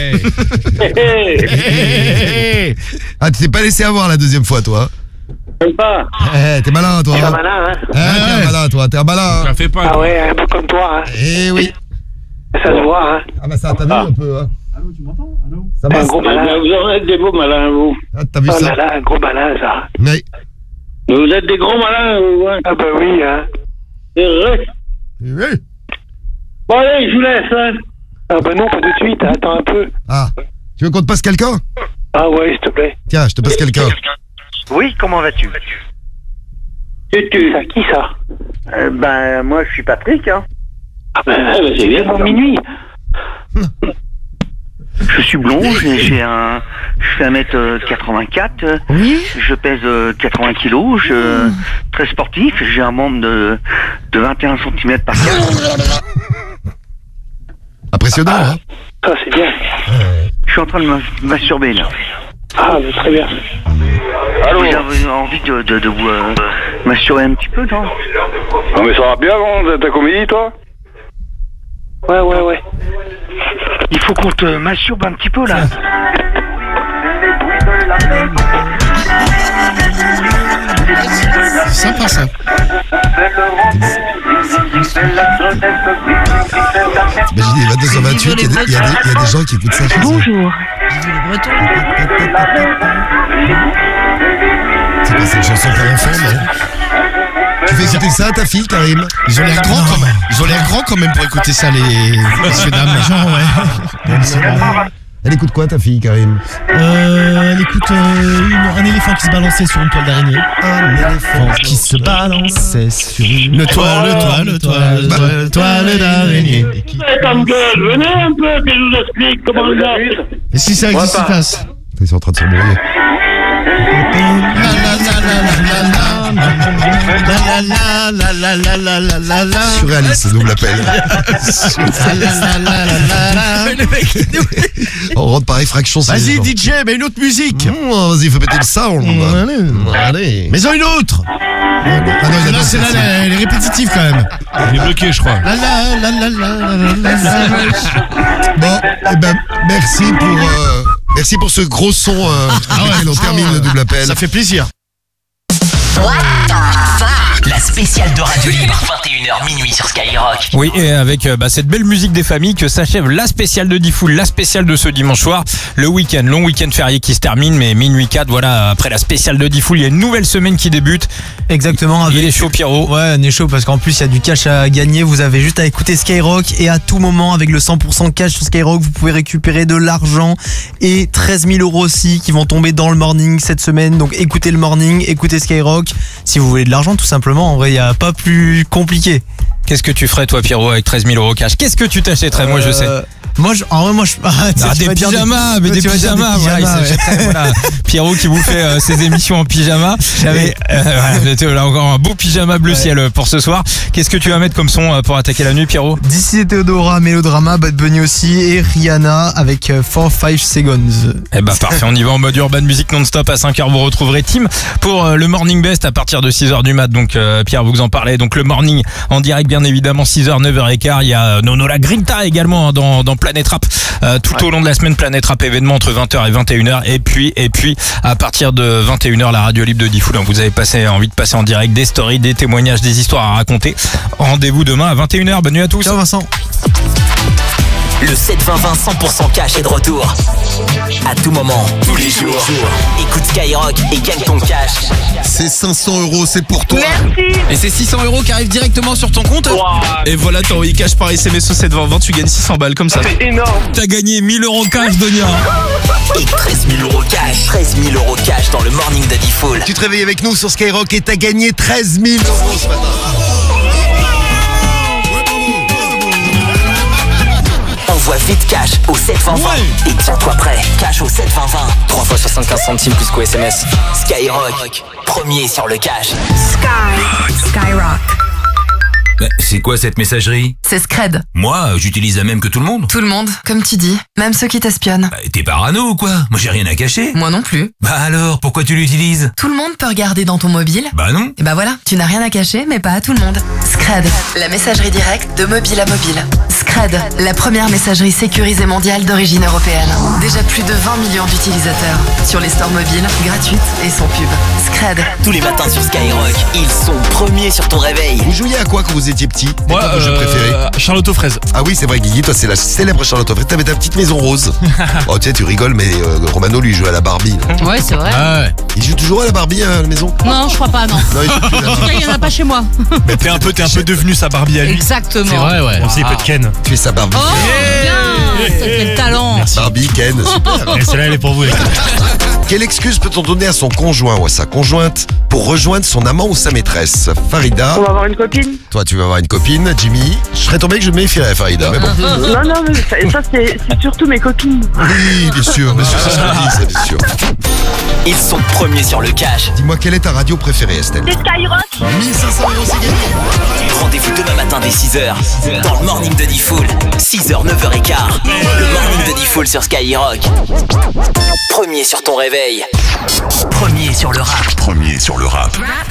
Ah, tu t'es pas laissé avoir la deuxième fois, toi? J'aime pas. T'es malin, toi. T'es un malin, hein? T'es un malin, toi. T'es un malin. Ça fait pas. Ah ouais, un peu comme toi, hein? Eh oui. Ça se voit, hein? Ah bah ça, t'as vu un peu, hein? Allô, tu m'entends? Allô? Ça va, un gros malin. Vous en êtes des beaux malins, vous. Ah, t'as vu ça? Malin, un gros malin, ça. Mais... Vous êtes des gros malins, vous, hein? Ah bah oui, hein? C'est vrai. Oui. Bon, allez, je vous laisse, hein? Ah bah non, pas tout de suite, attends un peu. Ah, tu veux qu'on te passe quelqu'un? Ah ouais, s'il te plaît. Tiens, je te passe quelqu'un. Oui, comment vas-tu? Qui ça? Ben, moi, je suis Patrick, hein. Ah bah c'est bien avant minuit. Je suis blond, je fais 1m84. Oui. Je pèse 80 kilos, très sportif, j'ai un membre de 21 cm par 4. Impressionnant, hein? Ça, c'est bien. Je suis en train de masturber, là. Ah, mais très bien. Allô? Vous avez envie de vous masturber un petit peu, non? Non mais ça va bien, ta comédie, toi? Ouais. Il faut qu'on te masturbe un petit peu, là. C'est sympa, ça. Imaginez, 22h28, il y a des gens qui écoutent ça. Bonjour. C'est quoi cette chanson pour enfants, non? Tu fais écouter ça à ta fille, Karim? Ils ont l'air grands quand même. Ils ont l'air grands quand même pour écouter ça, les messieurs dames. Les gens, ouais. Elle écoute quoi, ta fille, Karim? Elle écoute un éléphant qui se balançait sur une toile d'araignée. Un éléphant qui se balançait sur une toile d'araignée. Comme gueule, venez un peu que je vous explique comment on a. Et si ça existe, il passe. Ils sont en train de se brouiller. Surréaliste, ce double appel. On rentre par effraction. Vas-y, DJ, mais une autre musique. Vas-y, fais péter le sound. Allez. Mais en une autre. Ah non, là, c'est là, elle est répétitive quand même. Il est bloqué, je crois. Bon, eh ben, merci pour ce gros son avec lequel on termine le double appel. Ça fait plaisir. La spéciale de Radio Libre, 21h minuit sur Skyrock. Oui, et avec cette belle musique des familles que s'achève la spéciale de Diffoul, la spéciale de ce dimanche soir, le week-end, long week-end férié qui se termine, mais minuit 4, voilà, après la spéciale de Diffoul, il y a une nouvelle semaine qui débute. Exactement. Il est chaud, Pierrot. Ouais, on est chaud parce qu'en plus il y a du cash à gagner, vous avez juste à écouter Skyrock et à tout moment avec le 100% cash sur Skyrock, vous pouvez récupérer de l'argent et 13 000 € aussi qui vont tomber dans le morning cette semaine, donc écoutez le morning, écoutez Skyrock, si vous voulez de l'argent tout simplement. En vrai, il n'y a pas plus compliqué. Qu'est-ce que tu ferais, toi, Pierrot, avec 13 000 € cash? Qu'est-ce que tu t'achèterais? Moi, je sais. En vrai, des pyjamas, mais des pyjamas. Voilà. Pierrot qui vous fait ses émissions en pyjama. Là, encore un beau pyjama bleu ciel pour ce soir. Qu'est-ce que tu vas mettre comme son pour attaquer la nuit, Pierrot? D'ici Théodora, Mélodrama, Bad Bunny aussi et Rihanna avec 4-5 Seconds. Eh ben parfait, on y va en mode urban music non-stop. À 5h, vous retrouverez Tim pour le Morning Best à partir de 6h du mat. Donc Pierre, vous en parlez. Donc le morning en direct, bien évidemment, 6h, 9h15. Il y a Nono La Grinta également dans Planète Rap. Tout au long de la semaine, Planète Rap événement entre 20h et 21h. Et puis à partir de 21h, la radio libre de Diffoul. Donc vous avez envie de passer en direct des stories, des témoignages, des histoires à raconter. Rendez-vous demain à 21h. Bonne nuit à tous. Ciao Vincent. Le 7-20-20 100% cash est de retour. À tout moment, tous les jours. Écoute Skyrock et gagne ton cash. C'est 500 €, c'est pour toi. Merci. Et c'est 600 € qui arrivent directement sur ton compte. Et voilà, t'as envoyé cash par SMS au 7-20-20, tu gagnes 600 balles comme ça. C'est énorme. T'as gagné 1000 € cash, Donia. Et 13 000 € cash. 13 000 € cash dans le morning de Diffoul. Tu te réveilles avec nous sur Skyrock et t'as gagné 13 000 € ce matin. Envoie vite cash au 72020 et tiens-toi prêt. Cash au 72020. 3 fois 75 centimes plus qu'au SMS. Skyrock, premier sur le cash. Skyrock. C'est quoi cette messagerie? C'est Scred. Moi, j'utilise la même que tout le monde. Tout le monde, comme tu dis, même ceux qui t'espionnent. T'es parano ou quoi? Moi j'ai rien à cacher. Moi non plus. Bah alors, pourquoi tu l'utilises? Tout le monde peut regarder dans ton mobile. Bah non. Et bah voilà, tu n'as rien à cacher, mais pas à tout le monde. Scred, la messagerie directe de mobile à mobile. Scred, la première messagerie sécurisée mondiale d'origine européenne. Déjà plus de 20 millions d'utilisateurs. Sur les stores mobiles, gratuites et sans pub. Scred. Tous les matins sur Skyrock, ils sont premiers sur ton réveil. Vous jouiez à quoi quand vous étiez petit? Moi, votre jeu préféré? Charlotte aux fraises. Ah oui, c'est vrai, Guigui, toi c'est la célèbre Charlotte aux fraises. T'avais ta petite maison rose. Oh, tu sais, tu rigoles, mais Romano lui jouait à la Barbie. Ouais, c'est vrai. Ah ouais. Il joue toujours à la Barbie à la maison? Non, je crois pas, non. Non, il joue plus, là. En tout cas, il y en a pas chez moi. Mais t'es un peu devenu sa Barbie à lui. Exactement. C'est vrai, ouais. Aussi, il peut te ken. Tu es sa Barbie. Oh, bien. Quel talent. Barbie, Ken, super. Et celle-là, elle est pour vous. Quelle excuse peut-on donner à son conjoint ou à sa conjointe pour rejoindre son amant ou sa maîtresse? Farida. On va avoir une copine. Toi, tu vas avoir une copine. Jimmy. Je serais tombé que je me méfierais, Farida. Mais bon. Non, mais ça c'est surtout mes copines. Oui, bien sûr, ça se dit, ça, bien sûr. Ils sont premiers sur le cash. Dis-moi, quelle est ta radio préférée, Estelle? C'est Skyrock. 1500 €, c'est gagné. Rendez-vous demain matin dès 6h dans le morning de Diffoul. 6h, 9h15. Le morning de Diffoul sur Skyrock. Premier sur ton réveil. Premier sur le rap. Premier sur le rap.